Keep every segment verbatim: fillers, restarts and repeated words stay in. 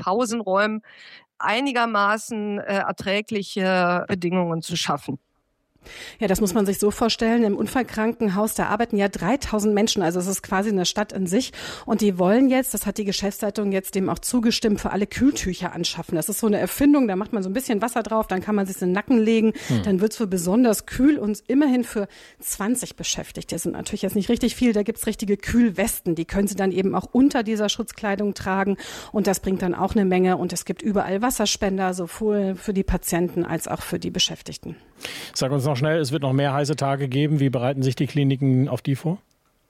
Pausenräumen einigermaßen äh, erträgliche Bedingungen zu schaffen. Ja, das muss man sich so vorstellen. Im Unfallkrankenhaus, da arbeiten ja dreitausend Menschen, also es ist quasi eine Stadt in sich. Und die wollen jetzt, das hat die Geschäftsleitung jetzt dem auch zugestimmt, für alle Kühltücher anschaffen. Das ist so eine Erfindung, da macht man so ein bisschen Wasser drauf, dann kann man sich in den Nacken legen, hm. dann wird's für besonders kühl und immerhin für zwanzig Beschäftigte. Das sind natürlich jetzt nicht richtig viel, da gibt's richtige Kühlwesten, die können sie dann eben auch unter dieser Schutzkleidung tragen und das bringt dann auch eine Menge. Und es gibt überall Wasserspender, sowohl für die Patienten als auch für die Beschäftigten. Sag uns noch schnell, es wird noch mehr heiße Tage geben. Wie bereiten sich die Kliniken auf die vor?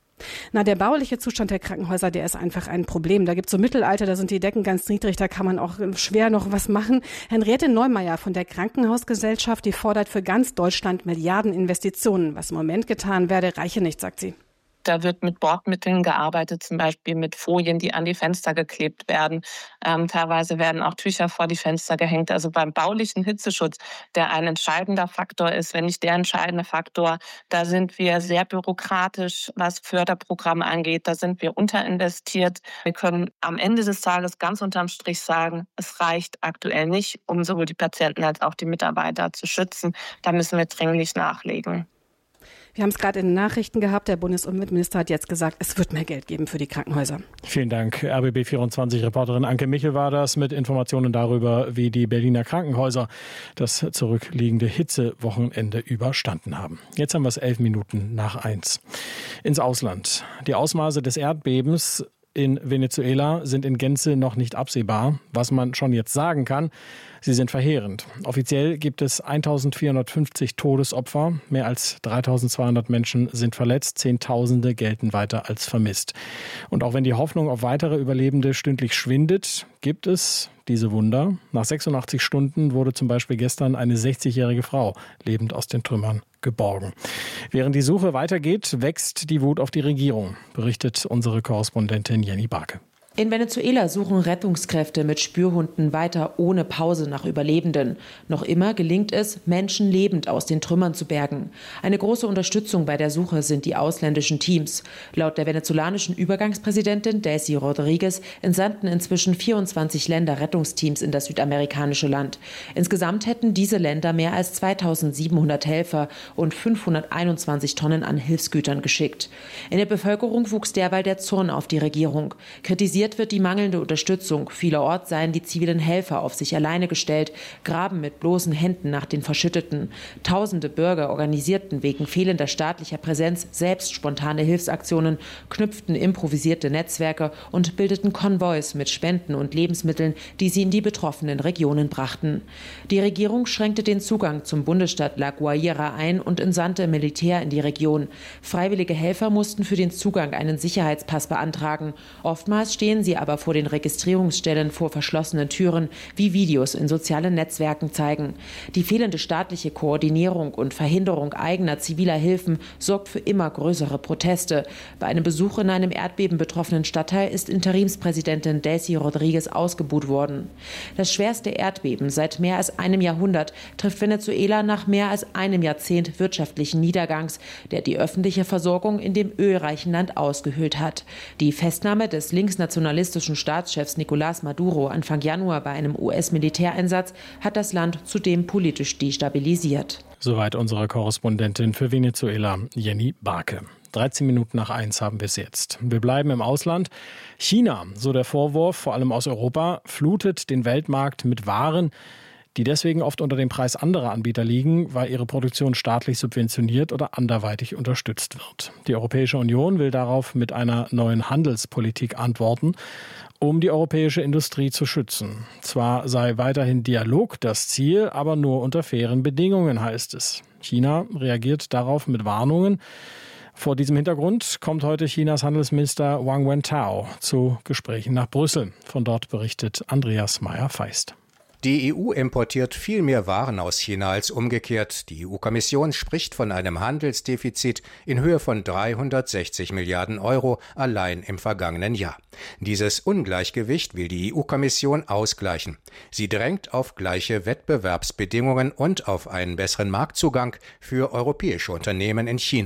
Na, der bauliche Zustand der Krankenhäuser, der ist einfach ein Problem. Da gibt's so Mittelalter, da sind die Decken ganz niedrig, da kann man auch schwer noch was machen. Henriette Neumeier von der Krankenhausgesellschaft, die fordert für ganz Deutschland Milliarden Investitionen. Was im Moment getan werde, reiche nicht, sagt sie. Da wird mit Bordmitteln gearbeitet, zum Beispiel mit Folien, die an die Fenster geklebt werden. Ähm, teilweise werden auch Tücher vor die Fenster gehängt. Also beim baulichen Hitzeschutz, der ein entscheidender Faktor ist, wenn nicht der entscheidende Faktor, da sind wir sehr bürokratisch, was Förderprogramme angeht. Da sind wir unterinvestiert. Wir können am Ende des Tages ganz unterm Strich sagen, es reicht aktuell nicht, um sowohl die Patienten als auch die Mitarbeiter zu schützen. Da müssen wir dringlich nachlegen. Wir haben es gerade in den Nachrichten gehabt. Der Bundesumweltminister hat jetzt gesagt, es wird mehr Geld geben für die Krankenhäuser. Vielen Dank. R B B vierundzwanzig-Reporterin Anke Michel war das mit Informationen darüber, wie die Berliner Krankenhäuser das zurückliegende Hitzewochenende überstanden haben. Jetzt haben wir es elf Minuten nach eins. Ins Ausland. Die Ausmaße des Erdbebens in Venezuela sind in Gänze noch nicht absehbar. Was man schon jetzt sagen kann, sie sind verheerend. Offiziell gibt es eintausendvierhundertfünfzig Todesopfer. Mehr als dreitausendzweihundert Menschen sind verletzt. Zehntausende gelten weiter als vermisst. Und auch wenn die Hoffnung auf weitere Überlebende stündlich schwindet, gibt es diese Wunder. Nach sechsundachtzig Stunden wurde zum Beispiel gestern eine sechzigjährige Frau lebend aus den Trümmern geborgen. Während die Suche weitergeht, wächst die Wut auf die Regierung, berichtet unsere Korrespondentin Jenny Barke. In Venezuela suchen Rettungskräfte mit Spürhunden weiter ohne Pause nach Überlebenden. Noch immer gelingt es, Menschen lebend aus den Trümmern zu bergen. Eine große Unterstützung bei der Suche sind die ausländischen Teams. Laut der venezolanischen Übergangspräsidentin Delcy Rodriguez entsandten inzwischen vierundzwanzig Länder Rettungsteams in das südamerikanische Land. Insgesamt hätten diese Länder mehr als zweitausendsiebenhundert Helfer und fünfhunderteinundzwanzig Tonnen an Hilfsgütern geschickt. In der Bevölkerung wuchs derweil der Zorn auf die Regierung. Kritisiert wird die mangelnde Unterstützung. Vielerorts seien die zivilen Helfer auf sich alleine gestellt, graben mit bloßen Händen nach den Verschütteten. Tausende Bürger organisierten wegen fehlender staatlicher Präsenz selbst spontane Hilfsaktionen, knüpften improvisierte Netzwerke und bildeten Konvois mit Spenden und Lebensmitteln, die sie in die betroffenen Regionen brachten. Die Regierung schränkte den Zugang zum Bundesstaat La Guaira ein und entsandte Militär in die Region. Freiwillige Helfer mussten für den Zugang einen Sicherheitspass beantragen. Oftmals stehen sie aber vor den Registrierungsstellen vor verschlossenen Türen, wie Videos in sozialen Netzwerken zeigen. Die fehlende staatliche Koordinierung und Verhinderung eigener ziviler Hilfen sorgt für immer größere Proteste. Bei einem Besuch in einem erdbebenbetroffenen Stadtteil ist Interimspräsidentin Delcy Rodriguez ausgebuht worden. Das schwerste Erdbeben seit mehr als einem Jahrhundert trifft Venezuela nach mehr als einem Jahrzehnt wirtschaftlichen Niedergangs, der die öffentliche Versorgung in dem ölreichen Land ausgehöhlt hat. Die Festnahme des linksnationalistischen Staatschefs Nicolás Maduro Anfang Januar bei einem U S-Militäreinsatz hat das Land zudem politisch destabilisiert. Soweit unsere Korrespondentin für Venezuela, Jenny Barke. dreizehn Minuten nach eins haben wir es jetzt. Wir bleiben im Ausland. China, so der Vorwurf, vor allem aus Europa, flutet den Weltmarkt mit Waren, die deswegen oft unter dem Preis anderer Anbieter liegen, weil ihre Produktion staatlich subventioniert oder anderweitig unterstützt wird. Die Europäische Union will darauf mit einer neuen Handelspolitik antworten, um die europäische Industrie zu schützen. Zwar sei weiterhin Dialog das Ziel, aber nur unter fairen Bedingungen, heißt es. China reagiert darauf mit Warnungen. Vor diesem Hintergrund kommt heute Chinas Handelsminister Wang Wentao zu Gesprächen nach Brüssel. Von dort berichtet Andreas Meyer-Feist. Die E U importiert viel mehr Waren aus China als umgekehrt. Die E U-Kommission spricht von einem Handelsdefizit in Höhe von dreihundertsechzig Milliarden Euro allein im vergangenen Jahr. Dieses Ungleichgewicht will die E U-Kommission ausgleichen. Sie drängt auf gleiche Wettbewerbsbedingungen und auf einen besseren Marktzugang für europäische Unternehmen in China.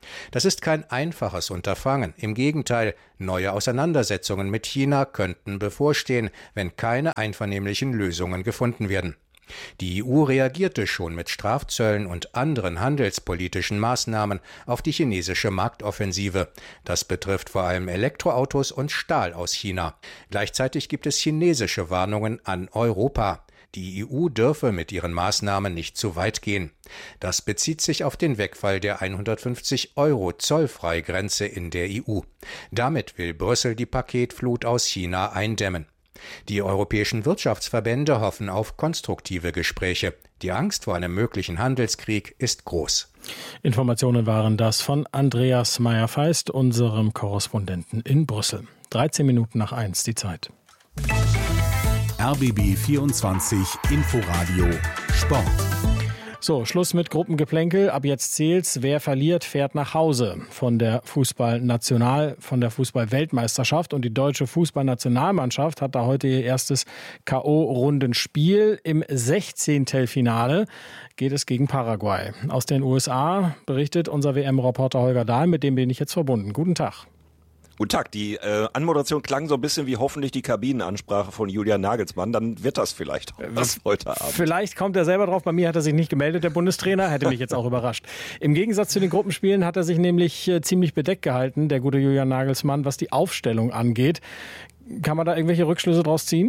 Das ist kein einfaches Unterfangen. Im Gegenteil, neue Auseinandersetzungen mit China könnten bevorstehen, wenn keine einvernehmlichen Lösungen gefunden werden. Die E U reagierte schon mit Strafzöllen und anderen handelspolitischen Maßnahmen auf die chinesische Marktoffensive. Das betrifft vor allem Elektroautos und Stahl aus China. Gleichzeitig gibt es chinesische Warnungen an Europa. Die E U dürfe mit ihren Maßnahmen nicht zu weit gehen. Das bezieht sich auf den Wegfall der hundertfünfzig Euro Zollfreigrenze in der E U. Damit will Brüssel die Paketflut aus China eindämmen. Die europäischen Wirtschaftsverbände hoffen auf konstruktive Gespräche. Die Angst vor einem möglichen Handelskrieg ist groß. Informationen waren das von Andreas Meyer-Feist, unserem Korrespondenten in Brüssel. dreizehn Minuten nach eins die Zeit. R B B vierundzwanzig Inforadio Sport. So, Schluss mit Gruppengeplänkel. Ab jetzt zählt's. Wer verliert, fährt nach Hause. Von der Fußballnational, von der Fußball-Weltmeisterschaft. Und die deutsche Fußballnationalmannschaft hat da heute ihr erstes K O-Rundenspiel. Im Sechzehntelfinale geht es gegen Paraguay. Aus den U S A berichtet unser W M-Reporter Holger Dahl, mit dem bin ich jetzt verbunden. Guten Tag. Guten Tag, die äh, Anmoderation klang so ein bisschen wie hoffentlich die Kabinenansprache von Julian Nagelsmann. Dann wird das vielleicht was heute Abend. Vielleicht kommt er selber drauf. Bei mir hat er sich nicht gemeldet, der Bundestrainer. Hätte mich jetzt auch überrascht. Im Gegensatz zu den Gruppenspielen hat er sich nämlich äh, ziemlich bedeckt gehalten, der gute Julian Nagelsmann, was die Aufstellung angeht. Kann man da irgendwelche Rückschlüsse draus ziehen?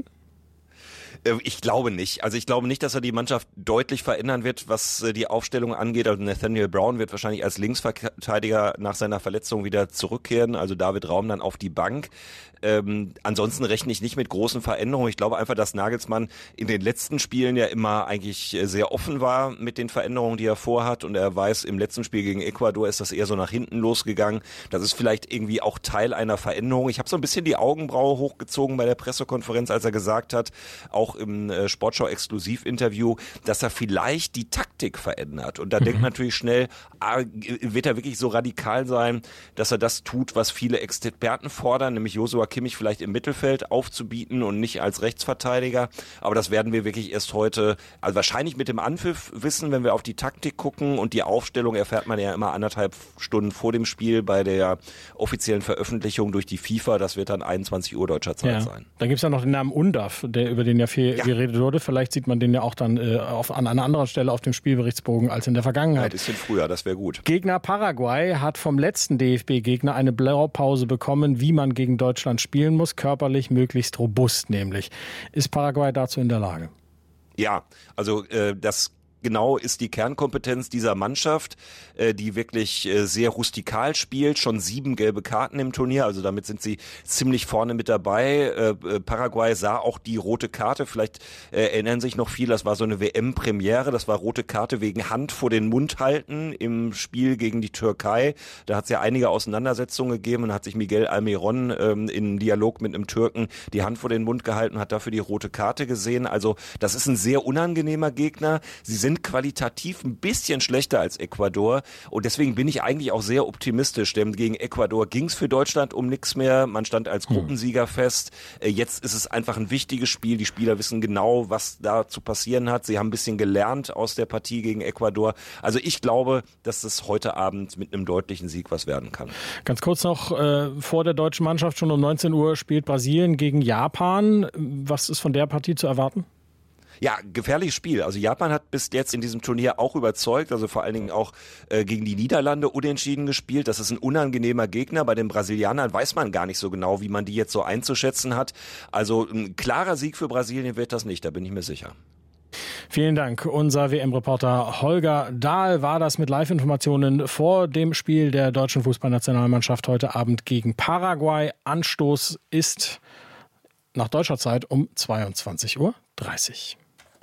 Ich glaube nicht. Also ich glaube nicht, dass er die Mannschaft deutlich verändern wird, was die Aufstellung angeht. Also Nathaniel Brown wird wahrscheinlich als Linksverteidiger nach seiner Verletzung wieder zurückkehren. Also David Raum dann auf die Bank. Ähm, ansonsten rechne ich nicht mit großen Veränderungen. Ich glaube einfach, dass Nagelsmann in den letzten Spielen ja immer eigentlich sehr offen war mit den Veränderungen, die er vorhat. Und er weiß, im letzten Spiel gegen Ecuador ist das eher so nach hinten losgegangen. Das ist vielleicht irgendwie auch Teil einer Veränderung. Ich habe so ein bisschen die Augenbraue hochgezogen bei der Pressekonferenz, als er gesagt hat, auch im äh, Sportschau-Exklusiv-Interview, dass er vielleicht die Taktik verändert. Und da mhm. denkt man natürlich schnell, ah, wird er wirklich so radikal sein, dass er das tut, was viele Experten fordern, nämlich Joshua Kimmich vielleicht im Mittelfeld aufzubieten und nicht als Rechtsverteidiger. Aber das werden wir wirklich erst heute, also wahrscheinlich mit dem Anpfiff wissen, wenn wir auf die Taktik gucken, und die Aufstellung erfährt man ja immer anderthalb Stunden vor dem Spiel bei der offiziellen Veröffentlichung durch die FIFA. Das wird dann einundzwanzig Uhr deutscher Zeit ja. sein. Da gibt es ja noch den Namen Undav, der, über den ja viel ja. geredet wurde. Vielleicht sieht man den ja auch dann äh, auf, an einer anderen Stelle auf dem Spielberichtsbogen als in der Vergangenheit. Ja, ein bisschen früher, das wäre gut. Gegner Paraguay hat vom letzten D F B-Gegner eine Blaupause bekommen, wie man gegen Deutschland spielen muss, körperlich möglichst robust nämlich. Ist Paraguay dazu in der Lage? Ja, also äh, das genau ist die Kernkompetenz dieser Mannschaft, äh, die wirklich äh, sehr rustikal spielt, schon sieben gelbe Karten im Turnier, also damit sind sie ziemlich vorne mit dabei. Äh, äh, Paraguay sah auch die rote Karte, vielleicht äh, erinnern sich noch viele, das war so eine W M-Premiere, das war rote Karte wegen Hand vor den Mund halten im Spiel gegen die Türkei. Da hat es ja einige Auseinandersetzungen gegeben und hat sich Miguel Almiron ähm, in Dialog mit einem Türken die Hand vor den Mund gehalten, hat dafür die rote Karte gesehen. Also das ist ein sehr unangenehmer Gegner. Sie sind qualitativ ein bisschen schlechter als Ecuador und deswegen bin ich eigentlich auch sehr optimistisch, denn gegen Ecuador ging es für Deutschland um nichts mehr. Man stand als Gruppensieger fest. Jetzt ist es einfach ein wichtiges Spiel. Die Spieler wissen genau, was da zu passieren hat. Sie haben ein bisschen gelernt aus der Partie gegen Ecuador. Also ich glaube, dass es heute Abend mit einem deutlichen Sieg was werden kann. Ganz kurz noch, äh, vor der deutschen Mannschaft schon um neunzehn Uhr spielt Brasilien gegen Japan. Was ist von der Partie zu erwarten? Ja, gefährliches Spiel. Also Japan hat bis jetzt in diesem Turnier auch überzeugt, also vor allen Dingen auch äh, gegen die Niederlande unentschieden gespielt. Das ist ein unangenehmer Gegner. Bei den Brasilianern weiß man gar nicht so genau, wie man die jetzt so einzuschätzen hat. Also ein klarer Sieg für Brasilien wird das nicht, da bin ich mir sicher. Vielen Dank. Unser W M-Reporter Holger Dahl war das mit Live-Informationen vor dem Spiel der deutschen Fußballnationalmannschaft heute Abend gegen Paraguay. Anstoß ist nach deutscher Zeit um zweiundzwanzig Uhr dreißig.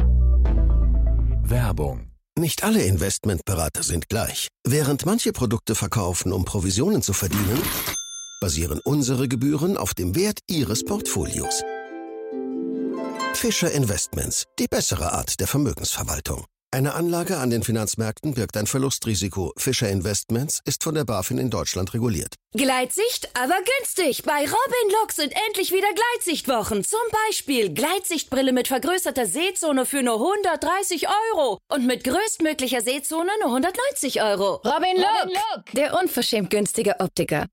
Werbung. Nicht alle Investmentberater sind gleich. Während manche Produkte verkaufen, um Provisionen zu verdienen, basieren unsere Gebühren auf dem Wert Ihres Portfolios. Fischer Investments, die bessere Art der Vermögensverwaltung. Eine Anlage an den Finanzmärkten birgt ein Verlustrisiko. Fischer Investments ist von der BaFin in Deutschland reguliert. Gleitsicht, aber günstig. Bei Robin Look sind endlich wieder Gleitsichtwochen. Zum Beispiel Gleitsichtbrille mit vergrößerter Sehzone für nur hundertdreißig Euro. Und mit größtmöglicher Sehzone nur hundertneunzig Euro. Robin Look, Robin Look, der unverschämt günstige Optiker.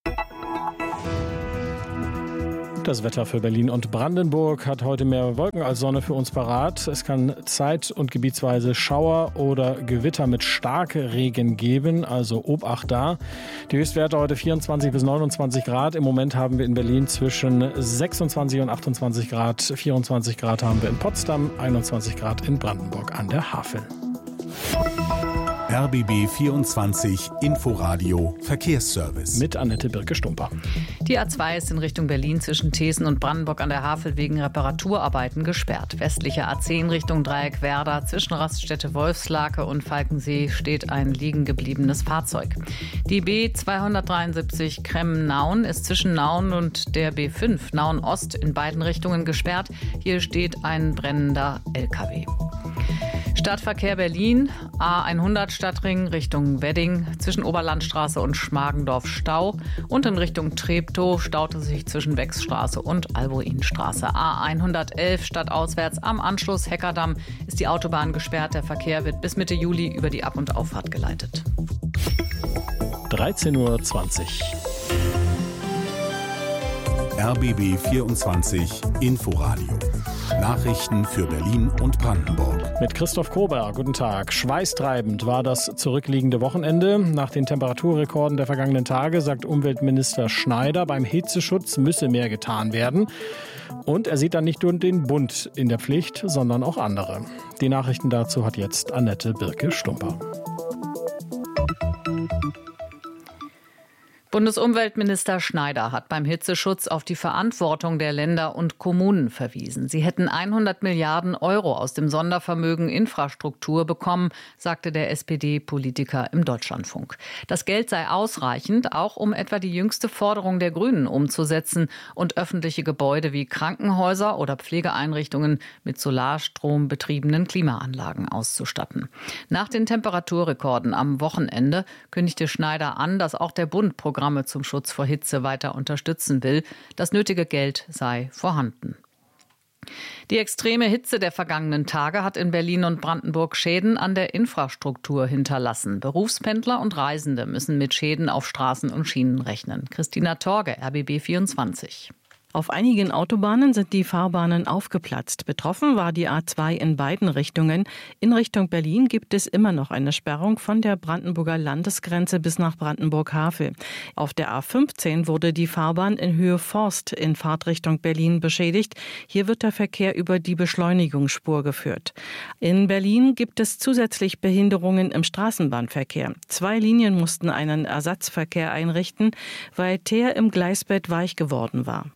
Das Wetter für Berlin und Brandenburg hat heute mehr Wolken als Sonne für uns parat. Es kann zeit- und gebietsweise Schauer oder Gewitter mit Starkregen geben, also Obacht da. Die Höchstwerte heute vierundzwanzig bis neunundzwanzig Grad. Im Moment haben wir in Berlin zwischen sechsundzwanzig und achtundzwanzig Grad. vierundzwanzig Grad haben wir in Potsdam, einundzwanzig Grad in Brandenburg an der Havel. R B B vierundzwanzig Inforadio Verkehrsservice. Mit Annette Birke-Stumper. Die A zwei ist in Richtung Berlin zwischen Thesen und Brandenburg an der Havel wegen Reparaturarbeiten gesperrt. Westliche A zehn Richtung Dreieck Werder zwischen Raststätte Wolfslake und Falkensee steht ein liegen gebliebenes Fahrzeug. Die B zweihundertdreiundsiebzig Kremmen-Nauen ist zwischen Nauen und der B fünf Nauen-Ost in beiden Richtungen gesperrt. Hier steht ein brennender L K W. Stadtverkehr Berlin, A hundert Stadtring Richtung Wedding, zwischen Oberlandstraße und Schmargendorf Stau und in Richtung Treptow staute sich zwischen Wechsstraße und Albuinstraße. A hundertelf stadtauswärts am Anschluss Heckerdamm ist die Autobahn gesperrt. Der Verkehr wird bis Mitte Juli über die Ab- und Auffahrt geleitet. dreizehn Uhr zwanzig. R B B vierundzwanzig Inforadio. Nachrichten für Berlin und Brandenburg. Mit Christoph Kober, guten Tag. Schweißtreibend war das zurückliegende Wochenende. Nach den Temperaturrekorden der vergangenen Tage sagt Umweltminister Schneider, beim Hitzeschutz müsse mehr getan werden. Und er sieht dann nicht nur den Bund in der Pflicht, sondern auch andere. Die Nachrichten dazu hat jetzt Annette Birke-Stumper. Bundesumweltminister Schneider hat beim Hitzeschutz auf die Verantwortung der Länder und Kommunen verwiesen. Sie hätten hundert Milliarden Euro aus dem Sondervermögen Infrastruktur bekommen, sagte der S P D-Politiker im Deutschlandfunk. Das Geld sei ausreichend, auch um etwa die jüngste Forderung der Grünen umzusetzen und öffentliche Gebäude wie Krankenhäuser oder Pflegeeinrichtungen mit Solarstrom betriebenen Klimaanlagen auszustatten. Nach den Temperaturrekorden am Wochenende kündigte Schneider an, dass auch der Bund Programme zum Schutz vor Hitze weiter unterstützen will. Das nötige Geld sei vorhanden. Die extreme Hitze der vergangenen Tage hat in Berlin und Brandenburg Schäden an der Infrastruktur hinterlassen. Berufspendler und Reisende müssen mit Schäden auf Straßen und Schienen rechnen. Christina Torge, R B B vierundzwanzig. Auf einigen Autobahnen sind die Fahrbahnen aufgeplatzt. Betroffen war die A zwei in beiden Richtungen. In Richtung Berlin gibt es immer noch eine Sperrung von der Brandenburger Landesgrenze bis nach Brandenburg-Havel. Auf der A fünfzehn wurde die Fahrbahn in Höhe Forst in Fahrtrichtung Berlin beschädigt. Hier wird der Verkehr über die Beschleunigungsspur geführt. In Berlin gibt es zusätzlich Behinderungen im Straßenbahnverkehr. Zwei Linien mussten einen Ersatzverkehr einrichten, weil Teer im Gleisbett weich geworden war.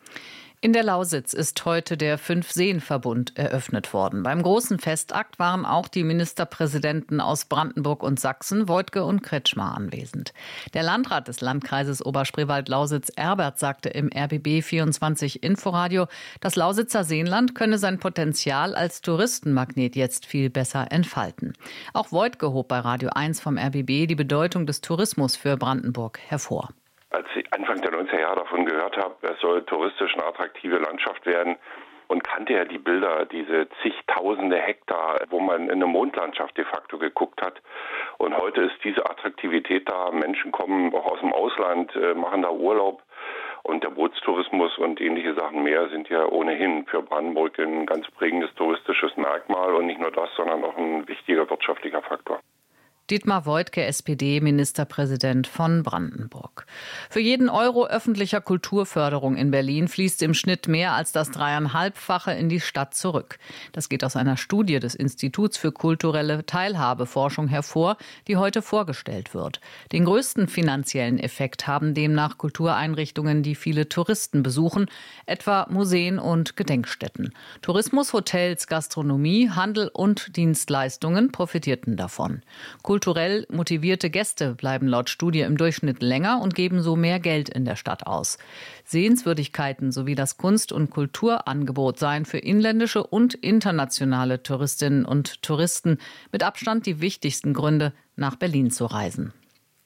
In der Lausitz ist heute der Fünf-Seen-Verbund eröffnet worden. Beim großen Festakt waren auch die Ministerpräsidenten aus Brandenburg und Sachsen, Woidke und Kretschmer, anwesend. Der Landrat des Landkreises Oberspreewald-Lausitz, Erbert, sagte im R B B vierundzwanzig Inforadio, das Lausitzer Seenland könne sein Potenzial als Touristenmagnet jetzt viel besser entfalten. Auch Woidke hob bei Radio eins vom R B B die Bedeutung des Tourismus für Brandenburg hervor. Als ich Anfang der neunziger Jahre davon gehört habe, es soll touristisch eine attraktive Landschaft werden und kannte ja die Bilder, diese zigtausende Hektar, wo man in eine Mondlandschaft de facto geguckt hat. Und heute ist diese Attraktivität da. Menschen kommen auch aus dem Ausland, machen da Urlaub. Und der Bootstourismus und ähnliche Sachen mehr sind ja ohnehin für Brandenburg ein ganz prägendes touristisches Merkmal. Und nicht nur das, sondern auch ein wichtiger wirtschaftlicher Faktor. Dietmar Woidke, S P D-Ministerpräsident von Brandenburg. Für jeden Euro öffentlicher Kulturförderung in Berlin fließt im Schnitt mehr als das dreieinhalbfache in die Stadt zurück. Das geht aus einer Studie des Instituts für kulturelle Teilhabeforschung hervor, die heute vorgestellt wird. Den größten finanziellen Effekt haben demnach Kultureinrichtungen, die viele Touristen besuchen, etwa Museen und Gedenkstätten. Tourismus, Hotels, Gastronomie, Handel und Dienstleistungen profitierten davon. Kulturell motivierte Gäste bleiben laut Studie im Durchschnitt länger und geben so mehr Geld in der Stadt aus. Sehenswürdigkeiten sowie das Kunst- und Kulturangebot seien für inländische und internationale Touristinnen und Touristen mit Abstand die wichtigsten Gründe, nach Berlin zu reisen.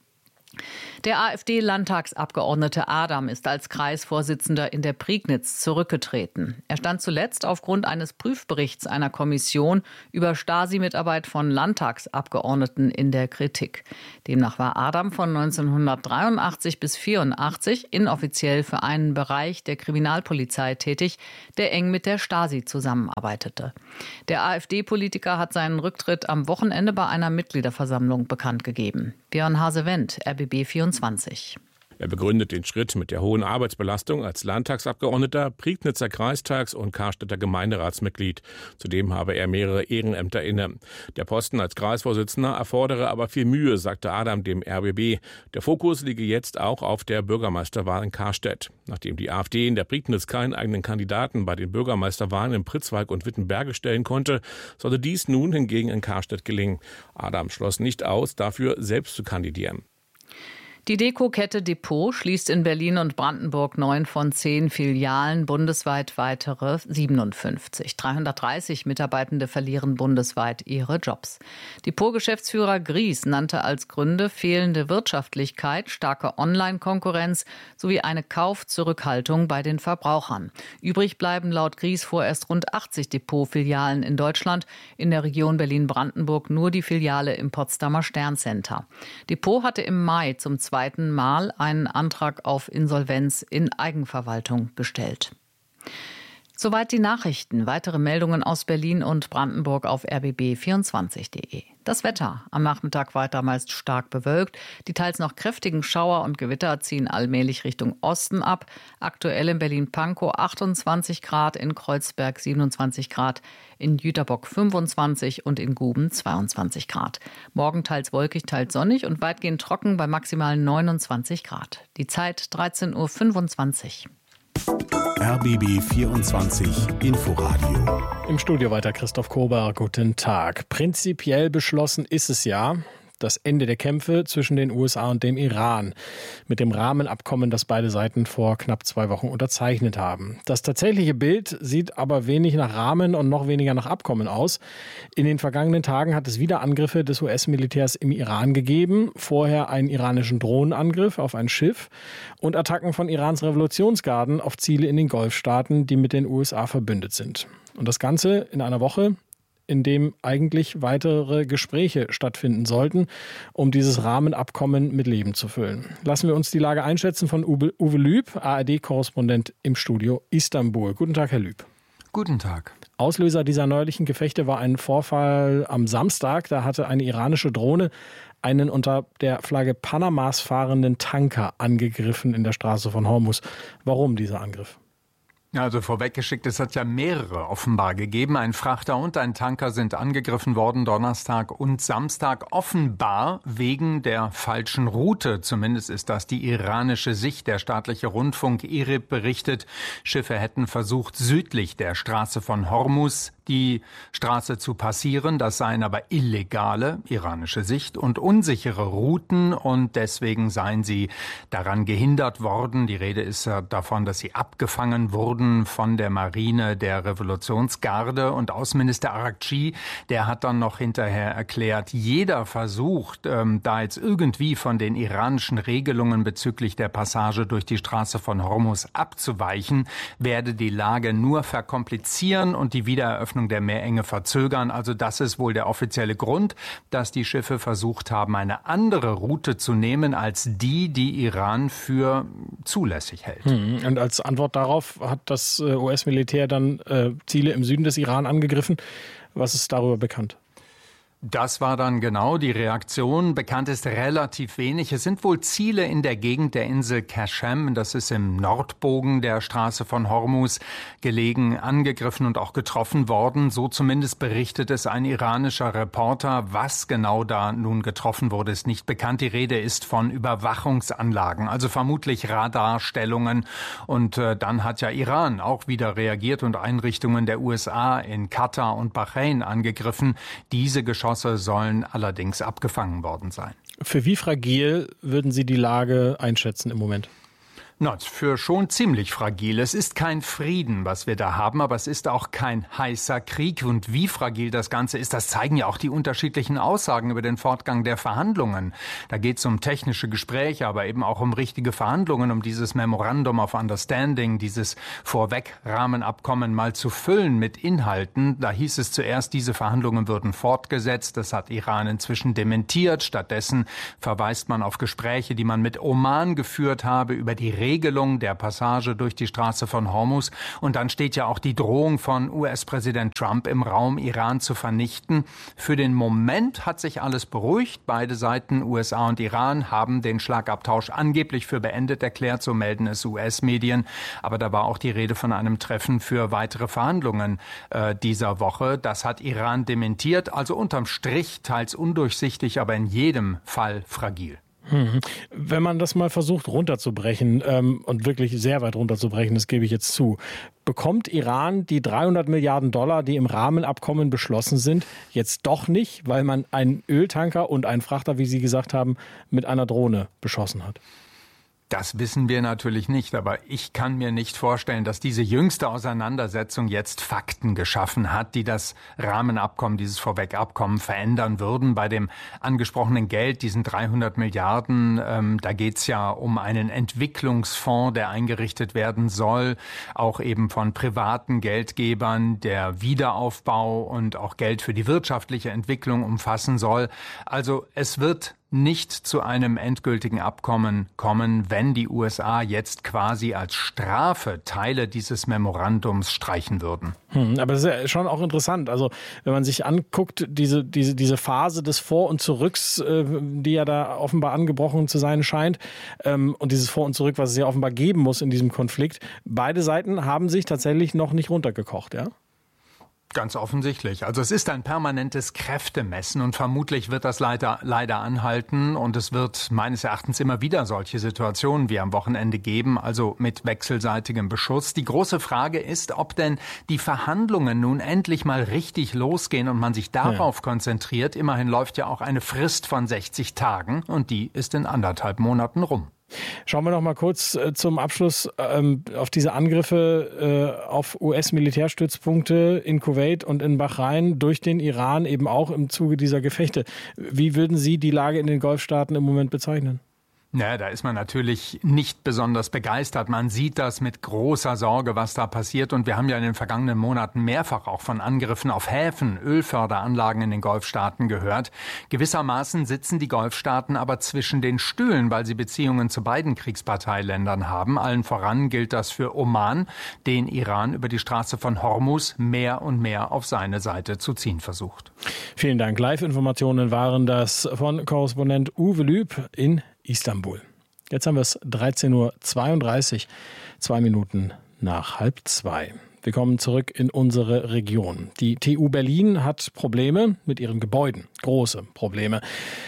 Der AfD-Landtagsabgeordnete Adam ist als Kreisvorsitzender in der Prignitz zurückgetreten. Er stand zuletzt aufgrund eines Prüfberichts einer Kommission über Stasi-Mitarbeit von Landtagsabgeordneten in der Kritik. Demnach war Adam von neunzehnhundertdreiundachtzig bis vierundachtzig inoffiziell für einen Bereich der Kriminalpolizei tätig, der eng mit der Stasi zusammenarbeitete. Der AfD-Politiker hat seinen Rücktritt am Wochenende bei einer Mitgliederversammlung bekannt gegeben. Björn Hase-Wendt, R B B vierundzwanzig. Er begründet den Schritt mit der hohen Arbeitsbelastung als Landtagsabgeordneter, Prignitzer Kreistags- und Karstädter Gemeinderatsmitglied. Zudem habe er mehrere Ehrenämter inne. Der Posten als Kreisvorsitzender erfordere aber viel Mühe, sagte Adam dem R B B. Der Fokus liege jetzt auch auf der Bürgermeisterwahl in Karstedt. Nachdem die AfD in der Prignitz keinen eigenen Kandidaten bei den Bürgermeisterwahlen in Pritzwalk und Wittenberge stellen konnte, sollte dies nun hingegen in Karstedt gelingen. Adam schloss nicht aus, dafür selbst zu kandidieren. Die Deko-Kette Depot schließt in Berlin und Brandenburg neun von zehn Filialen, bundesweit weitere siebenundfünfzig. dreihundertdreißig Mitarbeitende verlieren bundesweit ihre Jobs. Depot-Geschäftsführer Gries nannte als Gründe fehlende Wirtschaftlichkeit, starke Online-Konkurrenz sowie eine Kaufzurückhaltung bei den Verbrauchern. Übrig bleiben laut Gries vorerst rund achtzig Depot-Filialen in Deutschland, in der Region Berlin-Brandenburg nur die Filiale im Potsdamer Sterncenter. Depot hatte im Mai zum zweiten zweiten Mal einen Antrag auf Insolvenz in Eigenverwaltung gestellt. Soweit die Nachrichten. Weitere Meldungen aus Berlin und Brandenburg auf r b b vierundzwanzig punkt de. Das Wetter. Am Nachmittag weiter meist stark bewölkt. Die teils noch kräftigen Schauer und Gewitter ziehen allmählich Richtung Osten ab. Aktuell in Berlin-Pankow achtundzwanzig Grad, in Kreuzberg siebenundzwanzig Grad, in Jüterbock fünfundzwanzig und in Guben zweiundzwanzig Grad. Morgen teils wolkig, teils sonnig und weitgehend trocken bei maximal neunundzwanzig Grad. Die Zeit dreizehn Uhr fünfundzwanzig. R B B vierundzwanzig Inforadio. Im Studio weiter Christoph Kober. Guten Tag. Prinzipiell beschlossen ist es ja, das Ende der Kämpfe zwischen den U S A und dem Iran mit dem Rahmenabkommen, das beide Seiten vor knapp zwei Wochen unterzeichnet haben. Das tatsächliche Bild sieht aber wenig nach Rahmen und noch weniger nach Abkommen aus. In den vergangenen Tagen hat es wieder Angriffe des U S-Militärs im Iran gegeben. Vorher einen iranischen Drohnenangriff auf ein Schiff und Attacken von Irans Revolutionsgarden auf Ziele in den Golfstaaten, die mit den U S A verbündet sind. Und das Ganze in einer Woche, in dem eigentlich weitere Gespräche stattfinden sollten, um dieses Rahmenabkommen mit Leben zu füllen. Lassen wir uns die Lage einschätzen von Uwe, Uwe Lüb, A R D-Korrespondent im Studio Istanbul. Guten Tag, Herr Lüb. Guten Tag. Auslöser dieser neulichen Gefechte war ein Vorfall am Samstag. Da hatte eine iranische Drohne einen unter der Flagge Panamas fahrenden Tanker angegriffen in der Straße von Hormuz. Warum dieser Angriff? Also vorweggeschickt, es hat ja mehrere offenbar gegeben. Ein Frachter und ein Tanker sind angegriffen worden, Donnerstag und Samstag, offenbar wegen der falschen Route. Zumindest ist das die iranische Sicht. Der staatliche Rundfunk I R I B berichtet, Schiffe hätten versucht, südlich der Straße von Hormuz die Straße zu passieren. Das seien aber illegale, iranische Sicht, und unsichere Routen, und deswegen seien sie daran gehindert worden. Die Rede ist davon, dass sie abgefangen wurden von der Marine der Revolutionsgarde. Und Außenminister Araghchi, der hat dann noch hinterher erklärt, jeder Versuch, ähm, da jetzt irgendwie von den iranischen Regelungen bezüglich der Passage durch die Straße von Hormuz abzuweichen, werde die Lage nur verkomplizieren und die Wiedereröffnung der Meerenge verzögern. Also das ist wohl der offizielle Grund, dass die Schiffe versucht haben, eine andere Route zu nehmen als die, die Iran für zulässig hält. Hm. Und als Antwort darauf hat das U S-Militär dann äh, Ziele im Süden des Iran angegriffen. Was ist darüber bekannt? Das war dann genau die Reaktion. Bekannt ist relativ wenig. Es sind wohl Ziele in der Gegend der Insel Kashem, das ist im Nordbogen der Straße von Hormuz gelegen, angegriffen und auch getroffen worden. So zumindest berichtet es ein iranischer Reporter. Was genau da nun getroffen wurde, ist nicht bekannt. Die Rede ist von Überwachungsanlagen, also vermutlich Radarstellungen. Und äh, dann hat ja Iran auch wieder reagiert und Einrichtungen der U S A in Katar und Bahrain angegriffen. Diese Geschosse Geschosse sollen allerdings abgefangen worden sein. Für wie fragil würden Sie die Lage einschätzen im Moment? Na, für schon ziemlich fragil. Es ist kein Frieden, was wir da haben, aber es ist auch kein heißer Krieg. Und wie fragil das Ganze ist, das zeigen ja auch die unterschiedlichen Aussagen über den Fortgang der Verhandlungen. Da geht es um technische Gespräche, aber eben auch um richtige Verhandlungen, um dieses Memorandum of Understanding, dieses Vorwegrahmenabkommen mal zu füllen mit Inhalten. Da hieß es zuerst, diese Verhandlungen würden fortgesetzt. Das hat Iran inzwischen dementiert. Stattdessen verweist man auf Gespräche, die man mit Oman geführt habe, über die Regelung der Passage durch die Straße von Hormuz. Und dann steht ja auch die Drohung von U S-Präsident Trump im Raum, Iran zu vernichten. Für den Moment hat sich alles beruhigt. Beide Seiten, U S A und Iran, haben den Schlagabtausch angeblich für beendet erklärt, so melden es U S-Medien. Aber da war auch die Rede von einem Treffen für weitere Verhandlungen äh, dieser Woche. Das hat Iran dementiert. Also unterm Strich teils undurchsichtig, aber in jedem Fall fragil. Wenn man das mal versucht runterzubrechen ähm, und wirklich sehr weit runterzubrechen, das gebe ich jetzt zu, bekommt Iran die dreihundert Milliarden Dollar, die im Rahmenabkommen beschlossen sind, jetzt doch nicht, weil man einen Öltanker und einen Frachter, wie Sie gesagt haben, mit einer Drohne beschossen hat? Das wissen wir natürlich nicht, aber ich kann mir nicht vorstellen, dass diese jüngste Auseinandersetzung jetzt Fakten geschaffen hat, die das Rahmenabkommen, dieses Vorwegabkommen verändern würden. Bei dem angesprochenen Geld, diesen dreihundert Milliarden, ähm, da geht's ja um einen Entwicklungsfonds, der eingerichtet werden soll, auch eben von privaten Geldgebern, der Wiederaufbau und auch Geld für die wirtschaftliche Entwicklung umfassen soll. Also es wird nicht zu einem endgültigen Abkommen kommen, wenn die U S A jetzt quasi als Strafe Teile dieses Memorandums streichen würden. Hm, aber das ist ja schon auch interessant. Also wenn man sich anguckt, diese, diese, diese Phase des Vor- und Zurücks, äh, die ja da offenbar angebrochen zu sein scheint, ähm, und dieses Vor- und Zurück, was es ja offenbar geben muss in diesem Konflikt, beide Seiten haben sich tatsächlich noch nicht runtergekocht, ja? Ganz offensichtlich. Also es ist ein permanentes Kräftemessen und vermutlich wird das leider, leider anhalten und es wird meines Erachtens immer wieder solche Situationen wie am Wochenende geben, also mit wechselseitigem Beschuss. Die große Frage ist, ob denn die Verhandlungen nun endlich mal richtig losgehen und man sich darauf ja. konzentriert. Immerhin läuft ja auch eine Frist von sechzig Tagen und die ist in anderthalb Monaten rum. Schauen wir noch mal kurz äh, zum Abschluss ähm, auf diese Angriffe äh, auf U S-Militärstützpunkte in Kuwait und in Bahrain durch den Iran, eben auch im Zuge dieser Gefechte. Wie würden Sie die Lage in den Golfstaaten im Moment bezeichnen? Ja, da ist man natürlich nicht besonders begeistert. Man sieht das mit großer Sorge, was da passiert. Und wir haben ja in den vergangenen Monaten mehrfach auch von Angriffen auf Häfen, Ölförderanlagen in den Golfstaaten gehört. Gewissermaßen sitzen die Golfstaaten aber zwischen den Stühlen, weil sie Beziehungen zu beiden Kriegsparteiländern haben. Allen voran gilt das für Oman, den Iran über die Straße von Hormuz mehr und mehr auf seine Seite zu ziehen versucht. Vielen Dank. Live-Informationen waren das von Korrespondent Uwe Lüb in Istanbul. Jetzt haben wir es dreizehn Uhr zweiunddreißig, zwei Minuten nach halb zwei. Wir kommen zurück in unsere Region. Die T U Berlin hat Probleme mit ihren Gebäuden, große Probleme.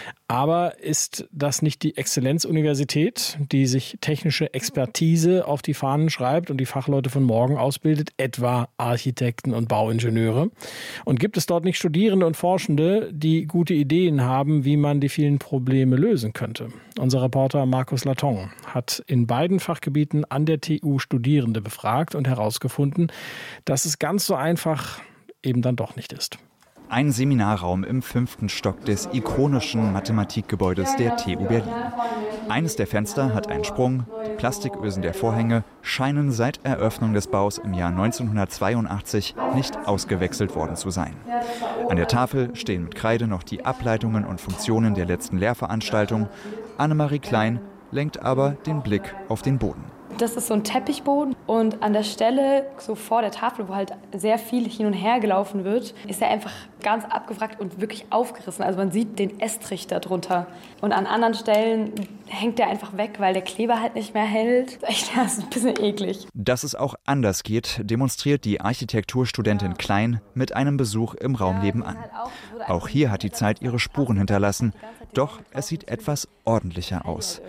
Aber ist das nicht die Exzellenzuniversität, die sich technische Expertise auf die Fahnen schreibt und die Fachleute von morgen ausbildet, etwa Architekten und Bauingenieure? Und gibt es dort nicht Studierende und Forschende, die gute Ideen haben, wie man die vielen Probleme lösen könnte? Unser Reporter Markus Laton hat in beiden Fachgebieten an der T U Studierende befragt und herausgefunden, dass es ganz so einfach eben dann doch nicht ist. Ein Seminarraum im fünften Stock des ikonischen Mathematikgebäudes der T U Berlin. Eines der Fenster hat einen Sprung, die Plastikösen der Vorhänge scheinen seit Eröffnung des Baus im Jahr neunzehnhundertzweiundachtzig nicht ausgewechselt worden zu sein. An der Tafel stehen mit Kreide noch die Ableitungen und Funktionen der letzten Lehrveranstaltung. Annemarie Klein lenkt aber den Blick auf den Boden. Das ist so ein Teppichboden und an der Stelle, so vor der Tafel, wo halt sehr viel hin und her gelaufen wird, ist er einfach ganz abgewrackt und wirklich aufgerissen. Also man sieht den Estrich da drunter. Und an anderen Stellen hängt der einfach weg, weil der Kleber halt nicht mehr hält. Echt, das ist ein bisschen eklig. Dass es auch anders geht, demonstriert die Architekturstudentin Klein mit einem Besuch im Raum nebenan. Auch hier hat die Zeit ihre Spuren hinterlassen, doch es sieht etwas ordentlicher aus.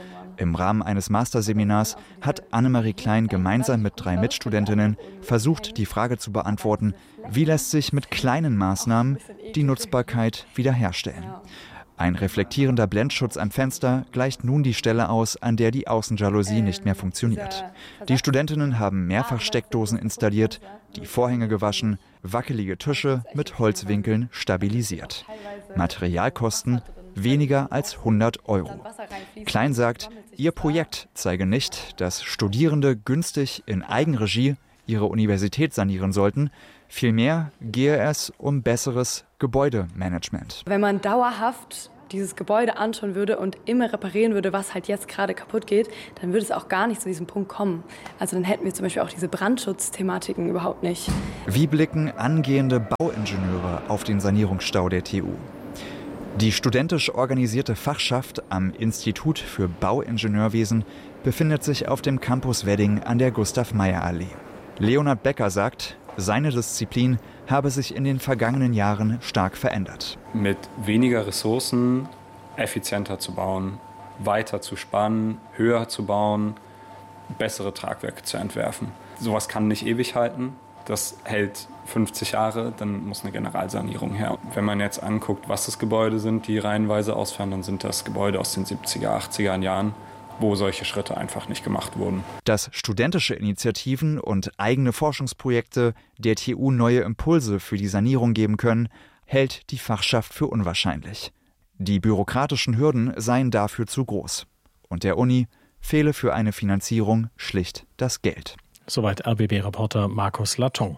Im Rahmen eines Masterseminars hat Annemarie Klein gemeinsam mit drei Mitstudentinnen versucht, die Frage zu beantworten, wie lässt sich mit kleinen Maßnahmen die Nutzbarkeit wiederherstellen. Ein reflektierender Blendschutz am Fenster gleicht nun die Stelle aus, an der die Außenjalousie nicht mehr funktioniert. Die Studentinnen haben mehrfach Steckdosen installiert, die Vorhänge gewaschen, wackelige Tische mit Holzwinkeln stabilisiert. Materialkosten weniger als hundert Euro. Klein sagt, ihr Projekt zeige nicht, dass Studierende günstig in Eigenregie ihre Universität sanieren sollten. Vielmehr gehe es um besseres Gebäudemanagement. Wenn man dauerhaft dieses Gebäude anschauen würde und immer reparieren würde, was halt jetzt gerade kaputt geht, dann würde es auch gar nicht zu diesem Punkt kommen. Also dann hätten wir zum Beispiel auch diese Brandschutzthematiken überhaupt nicht. Wie blicken angehende Bauingenieure auf den Sanierungsstau der T U? Die studentisch organisierte Fachschaft am Institut für Bauingenieurwesen befindet sich auf dem Campus Wedding an der Gustav-Meyer-Allee. Leonhard Becker sagt, seine Disziplin habe sich in den vergangenen Jahren stark verändert. Mit weniger Ressourcen effizienter zu bauen, weiter zu spannen, höher zu bauen, bessere Tragwerke zu entwerfen. Sowas kann nicht ewig halten. Das hält fünfzig Jahre, dann muss eine Generalsanierung her. Wenn man jetzt anguckt, was das Gebäude sind, die reihenweise ausfallen, dann sind das Gebäude aus den siebziger, achtziger Jahren, wo solche Schritte einfach nicht gemacht wurden. Dass studentische Initiativen und eigene Forschungsprojekte der T U neue Impulse für die Sanierung geben können, hält die Fachschaft für unwahrscheinlich. Die bürokratischen Hürden seien dafür zu groß. Und der Uni fehle für eine Finanzierung schlicht das Geld. Soweit R B B-Reporter Markus Laton.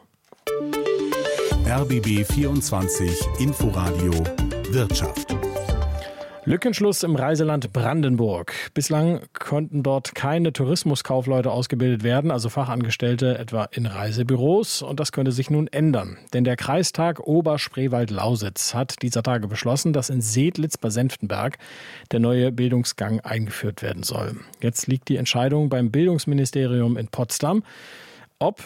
R B B vierundzwanzig Inforadio Wirtschaft. Lückenschluss im Reiseland Brandenburg. Bislang konnten dort keine Tourismuskaufleute ausgebildet werden, also Fachangestellte etwa in Reisebüros. Und das könnte sich nun ändern. Denn der Kreistag Oberspreewald-Lausitz hat dieser Tage beschlossen, dass in Sedlitz bei Senftenberg der neue Bildungsgang eingeführt werden soll. Jetzt liegt die Entscheidung beim Bildungsministerium in Potsdam, ob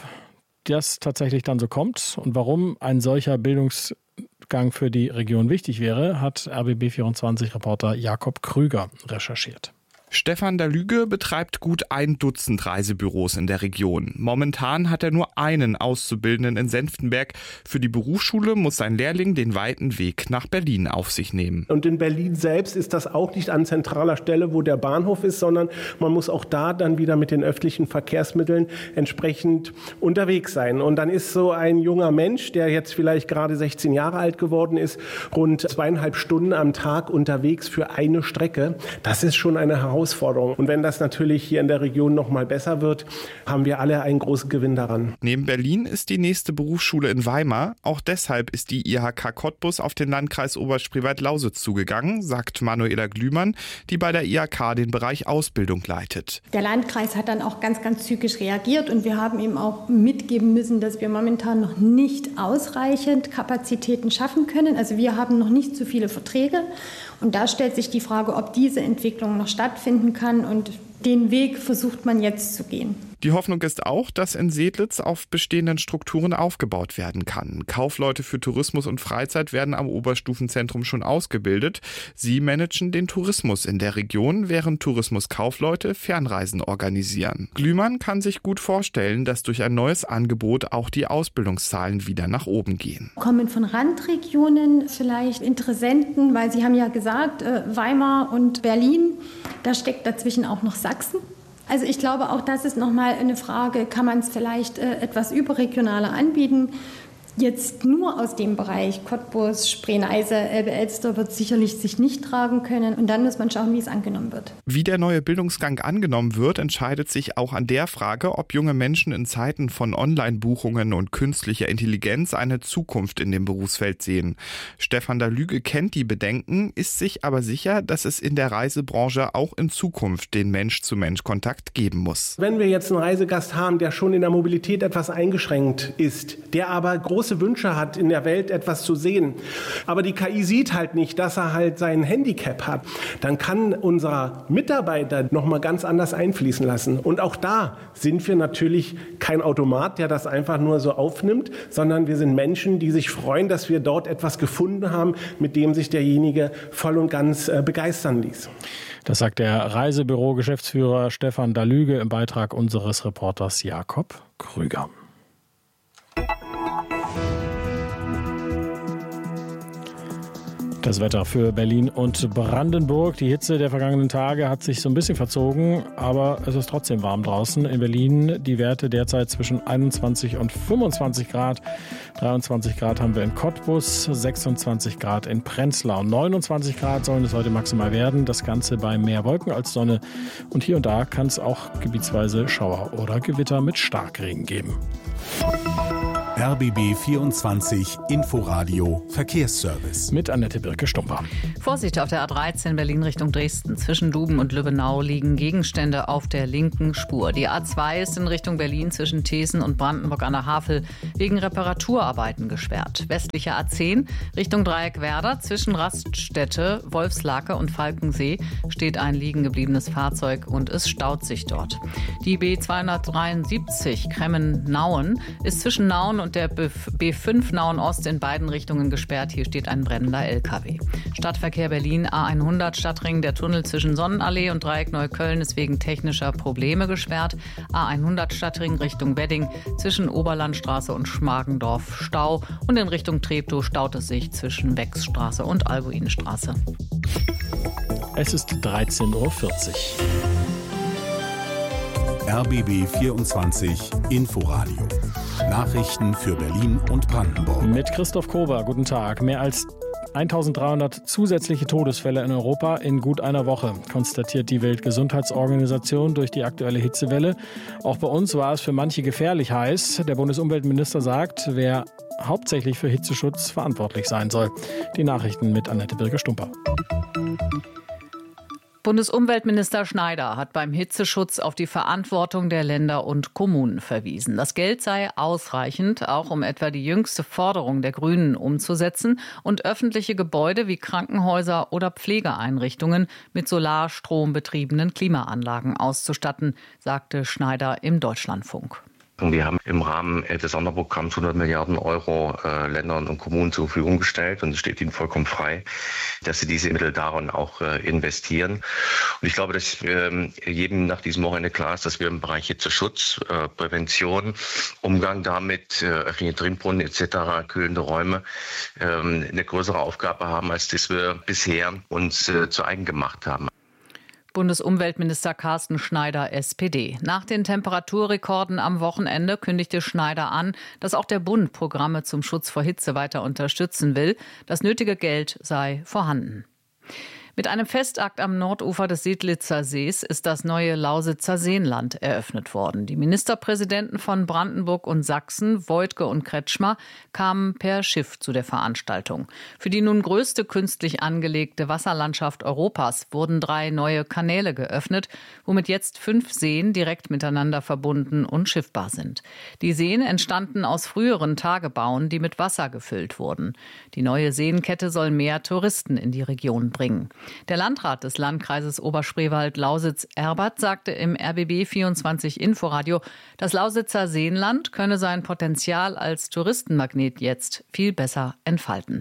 das tatsächlich dann so kommt und warum ein solcher Bildungsgang für die Region wichtig wäre, hat R B B vierundzwanzig-Reporter Jakob Krüger recherchiert. Stefan Dalüge betreibt gut ein Dutzend Reisebüros in der Region. Momentan hat er nur einen Auszubildenden in Senftenberg. Für die Berufsschule muss sein Lehrling den weiten Weg nach Berlin auf sich nehmen. Und in Berlin selbst ist das auch nicht an zentraler Stelle, wo der Bahnhof ist, sondern man muss auch da dann wieder mit den öffentlichen Verkehrsmitteln entsprechend unterwegs sein. Und dann ist so ein junger Mensch, der jetzt vielleicht gerade sechzehn Jahre alt geworden ist, rund zweieinhalb Stunden am Tag unterwegs für eine Strecke. Das ist schon eine Herausforderung. Herausforderung. Und wenn das natürlich hier in der Region noch mal besser wird, haben wir alle einen großen Gewinn daran. Neben Berlin ist die nächste Berufsschule in Weimar. Auch deshalb ist die I H K Cottbus auf den Landkreis Oberspreewald-Lausitz zugegangen, sagt Manuela Glühmann, die bei der I H K den Bereich Ausbildung leitet. Der Landkreis hat dann auch ganz, ganz zügig reagiert und wir haben ihm auch mitgeben müssen, dass wir momentan noch nicht ausreichend Kapazitäten schaffen können. Also wir haben noch nicht so viele Verträge. Und da stellt sich die Frage, ob diese Entwicklung noch stattfinden kann. Und den Weg versucht man jetzt zu gehen. Die Hoffnung ist auch, dass in Sedlitz auf bestehenden Strukturen aufgebaut werden kann. Kaufleute für Tourismus und Freizeit werden am Oberstufenzentrum schon ausgebildet. Sie managen den Tourismus in der Region, während Tourismuskaufleute Fernreisen organisieren. Glühmann kann sich gut vorstellen, dass durch ein neues Angebot auch die Ausbildungszahlen wieder nach oben gehen. Kommen von Randregionen vielleicht Interessenten, weil Sie haben ja gesagt, Weimar und Berlin, da steckt dazwischen auch noch Sachsen. Also ich glaube, auch das ist nochmal eine Frage, kann man es vielleicht äh, etwas überregionaler anbieten? Jetzt nur aus dem Bereich Cottbus, Spree-Neiße, Elbe-Elster wird sicherlich sich nicht tragen können. Und dann muss man schauen, wie es angenommen wird. Wie der neue Bildungsgang angenommen wird, entscheidet sich auch an der Frage, ob junge Menschen in Zeiten von Online-Buchungen und künstlicher Intelligenz eine Zukunft in dem Berufsfeld sehen. Stefan Dalüge kennt die Bedenken, ist sich aber sicher, dass es in der Reisebranche auch in Zukunft den Mensch-zu-Mensch-Kontakt geben muss. Wenn wir jetzt einen Reisegast haben, der schon in der Mobilität etwas eingeschränkt ist, der aber groß große Wünsche hat, in der Welt etwas zu sehen, aber die K I sieht halt nicht, dass er halt sein Handicap hat, dann kann unser Mitarbeiter noch mal ganz anders einfließen lassen. Und auch da sind wir natürlich kein Automat, der das einfach nur so aufnimmt, sondern wir sind Menschen, die sich freuen, dass wir dort etwas gefunden haben, mit dem sich derjenige voll und ganz äh, begeistern ließ. Das sagt der Reisebüro-Geschäftsführer Stefan Dalüge im Beitrag unseres Reporters Jakob Krüger. Das Wetter für Berlin und Brandenburg. Die Hitze der vergangenen Tage hat sich so ein bisschen verzogen, aber es ist trotzdem warm draußen. In Berlin die Werte derzeit zwischen einundzwanzig und fünfundzwanzig Grad. dreiundzwanzig Grad haben wir in Cottbus, sechsundzwanzig Grad in Prenzlau. neunundzwanzig Grad sollen es heute maximal werden. Das Ganze bei mehr Wolken als Sonne. Und hier und da kann es auch gebietsweise Schauer oder Gewitter mit Starkregen geben. R B B vierundzwanzig Inforadio Verkehrsservice. Mit Annette Birke-Stumper. Vorsicht auf der A dreizehn Berlin Richtung Dresden. Zwischen Duben und Lübbenau liegen Gegenstände auf der linken Spur. Die A zwei ist in Richtung Berlin zwischen Thesen und Brandenburg an der Havel wegen Reparaturarbeiten gesperrt. Westliche A zehn Richtung Dreieck Werder zwischen Raststätte, Wolfslake und Falkensee steht ein liegen gebliebenes Fahrzeug und es staut sich dort. Die B zweihundertdreiundsiebzig Kremmen-Nauen ist zwischen Nauen und der B fünf Nauen Ost in beiden Richtungen gesperrt. Hier steht ein brennender L K W. Stadtverkehr Berlin A hundert Stadtring. Der Tunnel zwischen Sonnenallee und Dreieck Neukölln ist wegen technischer Probleme gesperrt. A hundert Stadtring Richtung Wedding zwischen Oberlandstraße und Schmargendorf Stau. Und in Richtung Treptow staut es sich zwischen Wechsstraße und Albuinstraße. Es ist dreizehn Uhr vierzig. R B B vierundzwanzig Inforadio. Nachrichten für Berlin und Brandenburg. Mit Christoph Kober, guten Tag. Mehr als eintausenddreihundert zusätzliche Todesfälle in Europa in gut einer Woche, konstatiert die Weltgesundheitsorganisation durch die aktuelle Hitzewelle. Auch bei uns war es für manche gefährlich heiß. Der Bundesumweltminister sagt, wer hauptsächlich für Hitzeschutz verantwortlich sein soll. Die Nachrichten mit Annette Birke-Stumper. Bundesumweltminister Schneider hat beim Hitzeschutz auf die Verantwortung der Länder und Kommunen verwiesen. Das Geld sei ausreichend, auch um etwa die jüngste Forderung der Grünen umzusetzen und öffentliche Gebäude wie Krankenhäuser oder Pflegeeinrichtungen mit solarstrombetriebenen Klimaanlagen auszustatten, sagte Schneider im Deutschlandfunk. Wir haben im Rahmen des Sonderprogramms hundert Milliarden Euro äh, Ländern und Kommunen zur Verfügung gestellt und es steht ihnen vollkommen frei, dass sie diese Mittel darin auch äh, investieren. Und ich glaube, dass äh, jedem nach diesem Wochenende klar ist, dass wir im Bereich Hitzeschutz, äh, Prävention, Umgang damit, äh, öffentliche Trinkbrunnen et cetera, kühlende Räume, äh, eine größere Aufgabe haben, als das wir bisher uns äh, zu eigen gemacht haben. Bundesumweltminister Carsten Schneider, S P D. Nach den Temperaturrekorden am Wochenende kündigte Schneider an, dass auch der Bund Programme zum Schutz vor Hitze weiter unterstützen will. Das nötige Geld sei vorhanden. Mit einem Festakt am Nordufer des Sedlitzer Sees ist das neue Lausitzer Seenland eröffnet worden. Die Ministerpräsidenten von Brandenburg und Sachsen, Woidke und Kretschmer, kamen per Schiff zu der Veranstaltung. Für die nun größte künstlich angelegte Wasserlandschaft Europas wurden drei neue Kanäle geöffnet, womit jetzt fünf Seen direkt miteinander verbunden und schiffbar sind. Die Seen entstanden aus früheren Tagebauen, die mit Wasser gefüllt wurden. Die neue Seenkette soll mehr Touristen in die Region bringen. Der Landrat des Landkreises Oberspreewald-Lausitz, Erbert, sagte im R B B vierundzwanzig Inforadio, das Lausitzer Seenland könne sein Potenzial als Touristenmagnet jetzt viel besser entfalten.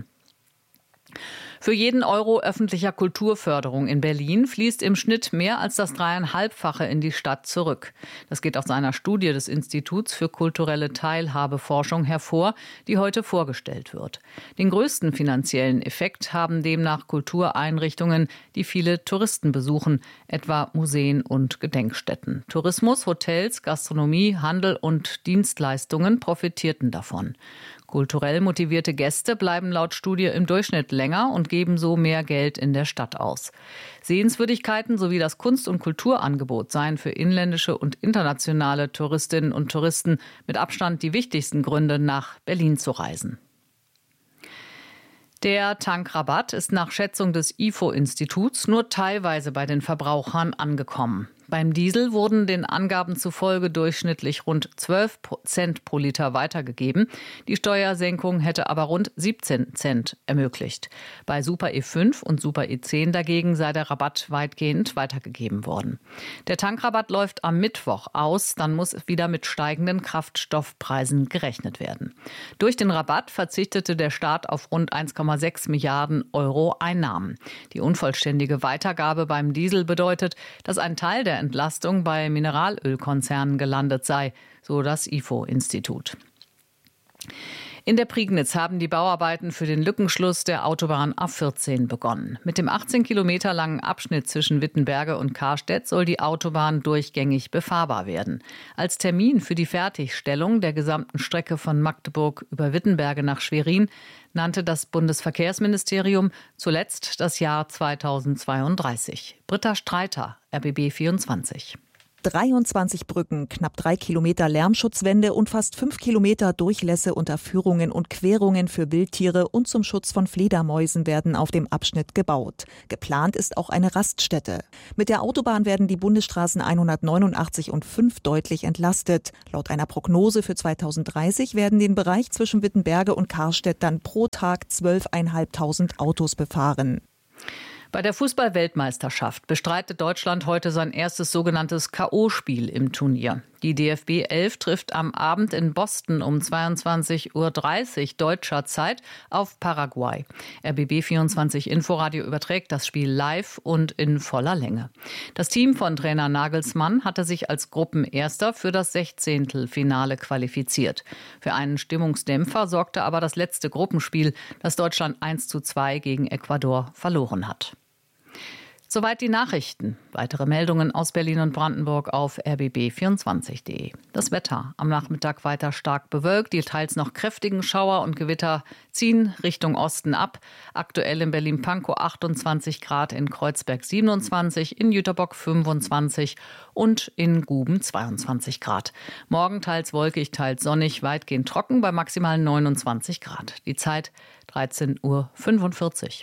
Für jeden Euro öffentlicher Kulturförderung in Berlin fließt im Schnitt mehr als das dreieinhalbfache in die Stadt zurück. Das geht aus einer Studie des Instituts für kulturelle Teilhabeforschung hervor, die heute vorgestellt wird. Den größten finanziellen Effekt haben demnach Kultureinrichtungen, die viele Touristen besuchen, etwa Museen und Gedenkstätten. Tourismus, Hotels, Gastronomie, Handel und Dienstleistungen profitierten davon. Kulturell motivierte Gäste bleiben laut Studie im Durchschnitt länger und geben so mehr Geld in der Stadt aus. Sehenswürdigkeiten sowie das Kunst- und Kulturangebot seien für inländische und internationale Touristinnen und Touristen mit Abstand die wichtigsten Gründe, nach Berlin zu reisen. Der Tankrabatt ist nach Schätzung des I F O-Instituts nur teilweise bei den Verbrauchern angekommen. Beim Diesel wurden den Angaben zufolge durchschnittlich rund zwölf Cent pro Liter weitergegeben. Die Steuersenkung hätte aber rund siebzehn Cent ermöglicht. Bei Super E fünf und Super E zehn dagegen sei der Rabatt weitgehend weitergegeben worden. Der Tankrabatt läuft am Mittwoch aus, dann muss wieder mit steigenden Kraftstoffpreisen gerechnet werden. Durch den Rabatt verzichtete der Staat auf rund eins Komma sechs Milliarden Euro Einnahmen. Die unvollständige Weitergabe beim Diesel bedeutet, dass ein Teil der Entlastung bei Mineralölkonzernen gelandet sei, so das I F O-Institut. In der Prignitz haben die Bauarbeiten für den Lückenschluss der Autobahn A vierzehn begonnen. Mit dem achtzehn Kilometer langen Abschnitt zwischen Wittenberge und Karstedt soll die Autobahn durchgängig befahrbar werden. Als Termin für die Fertigstellung der gesamten Strecke von Magdeburg über Wittenberge nach Schwerin nannte das Bundesverkehrsministerium zuletzt das Jahr zweitausendzweiunddreißig. Britta Streiter, R B B vierundzwanzig. dreiundzwanzig Brücken, knapp drei Kilometer Lärmschutzwände und fast fünf Kilometer Durchlässe, Unterführungen und Querungen für Wildtiere und zum Schutz von Fledermäusen werden auf dem Abschnitt gebaut. Geplant ist auch eine Raststätte. Mit der Autobahn werden die Bundesstraßen hundertneunundachtzig und fünf deutlich entlastet. Laut einer Prognose für zweitausenddreißig werden den Bereich zwischen Wittenberge und Karstedt dann pro Tag zwölftausendfünfhundert Autos befahren. Bei der Fußball-Weltmeisterschaft bestreitet Deutschland heute sein erstes sogenanntes K O-Spiel im Turnier. Die D F B elf trifft am Abend in Boston um zweiundzwanzig Uhr dreißig deutscher Zeit auf Paraguay. R B B vierundzwanzig Inforadio überträgt das Spiel live und in voller Länge. Das Team von Trainer Nagelsmann hatte sich als Gruppenerster für das Sechzehntelfinale qualifiziert. Für einen Stimmungsdämpfer sorgte aber das letzte Gruppenspiel, das Deutschland eins zu zwei gegen Ecuador verloren hat. Soweit die Nachrichten. Weitere Meldungen aus Berlin und Brandenburg auf r b b vierundzwanzig punkt de. Das Wetter. Am Nachmittag weiter stark bewölkt. Die teils noch kräftigen Schauer und Gewitter ziehen Richtung Osten ab. Aktuell in Berlin-Pankow achtundzwanzig Grad, in Kreuzberg siebenundzwanzig, in Jüterbock fünfundzwanzig und in Guben zweiundzwanzig Grad. Morgen teils wolkig, teils sonnig, weitgehend trocken bei maximal neunundzwanzig Grad. Die Zeit dreizehn Uhr fünfundvierzig.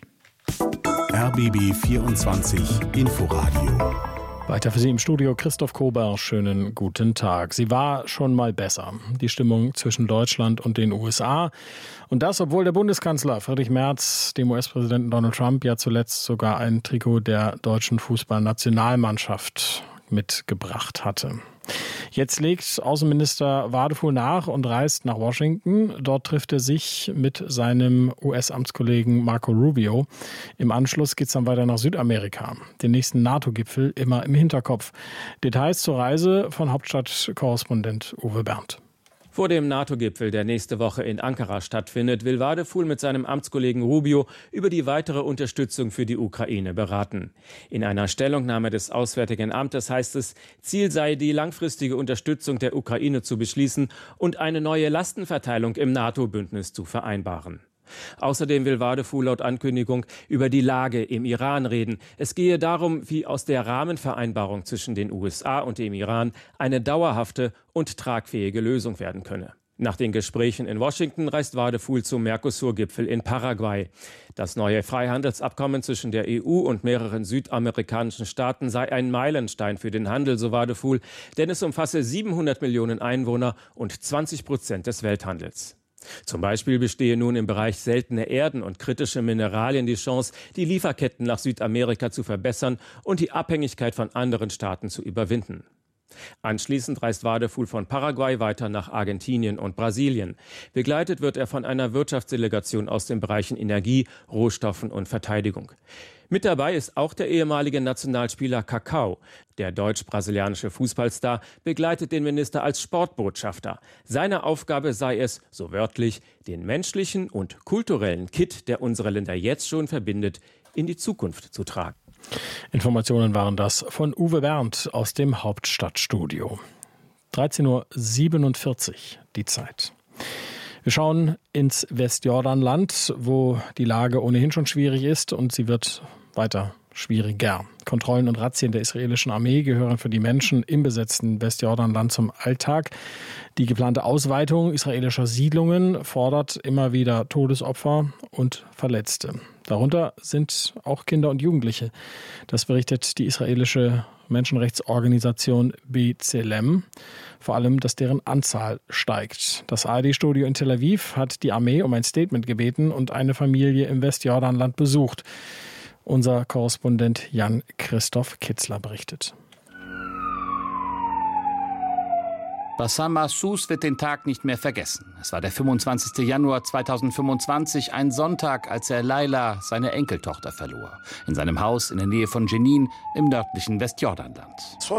R B B vierundzwanzig Inforadio. Weiter für Sie im Studio Christoph Kober. Schönen guten Tag. Sie war schon mal besser, die Stimmung zwischen Deutschland und den U S A. Und das, obwohl der Bundeskanzler Friedrich Merz dem U S-Präsidenten Donald Trump ja zuletzt sogar ein Trikot der deutschen Fußballnationalmannschaft mitgebracht hatte. Jetzt legt Außenminister Wadefuhl nach und reist nach Washington. Dort trifft er sich mit seinem U S-Amtskollegen Marco Rubio. Im Anschluss geht es dann weiter nach Südamerika. Den nächsten NATO-Gipfel immer im Hinterkopf. Details zur Reise von Hauptstadtkorrespondent Uwe Berndt. Vor dem NATO-Gipfel, der nächste Woche in Ankara stattfindet, will Wadefuhl mit seinem Amtskollegen Rubio über die weitere Unterstützung für die Ukraine beraten. In einer Stellungnahme des Auswärtigen Amtes heißt es, Ziel sei, die langfristige Unterstützung der Ukraine zu beschließen und eine neue Lastenverteilung im NATO-Bündnis zu vereinbaren. Außerdem will Wadefuhl laut Ankündigung über die Lage im Iran reden. Es gehe darum, wie aus der Rahmenvereinbarung zwischen den U S A und dem Iran eine dauerhafte und tragfähige Lösung werden könne. Nach den Gesprächen in Washington reist Wadefuhl zum Mercosur-Gipfel in Paraguay. Das neue Freihandelsabkommen zwischen der E U und mehreren südamerikanischen Staaten sei ein Meilenstein für den Handel, so Wadefuhl, denn es umfasse siebenhundert Millionen Einwohner und zwanzig Prozent des Welthandels. Zum Beispiel bestehe nun im Bereich seltene Erden und kritische Mineralien die Chance, die Lieferketten nach Südamerika zu verbessern und die Abhängigkeit von anderen Staaten zu überwinden. Anschließend reist Wadefuhl von Paraguay weiter nach Argentinien und Brasilien. Begleitet wird er von einer Wirtschaftsdelegation aus den Bereichen Energie, Rohstoffen und Verteidigung. Mit dabei ist auch der ehemalige Nationalspieler Kaká. Der deutsch-brasilianische Fußballstar begleitet den Minister als Sportbotschafter. Seine Aufgabe sei es, so wörtlich, den menschlichen und kulturellen Kitt, der unsere Länder jetzt schon verbindet, in die Zukunft zu tragen. Informationen waren das von Uwe Berndt aus dem Hauptstadtstudio. dreizehn Uhr siebenundvierzig die Zeit. Wir schauen ins Westjordanland, wo die Lage ohnehin schon schwierig ist und sie wird weiter schwieriger. Kontrollen und Razzien der israelischen Armee gehören für die Menschen im besetzten Westjordanland zum Alltag. Die geplante Ausweitung israelischer Siedlungen fordert immer wieder Todesopfer und Verletzte. Darunter sind auch Kinder und Jugendliche. Das berichtet die israelische Menschenrechtsorganisation B'Tselem. Vor allem, dass deren Anzahl steigt. Das A R D-Studio in Tel Aviv hat die Armee um ein Statement gebeten und eine Familie im Westjordanland besucht. Unser Korrespondent Jan-Christoph Kitzler berichtet. Bassam Mahsus wird den Tag nicht mehr vergessen. Es war der fünfundzwanzigster Januar zweitausendfünfundzwanzig, ein Sonntag, als er Laila, seine Enkeltochter, verlor. In seinem Haus in der Nähe von Jenin im nördlichen Westjordanland.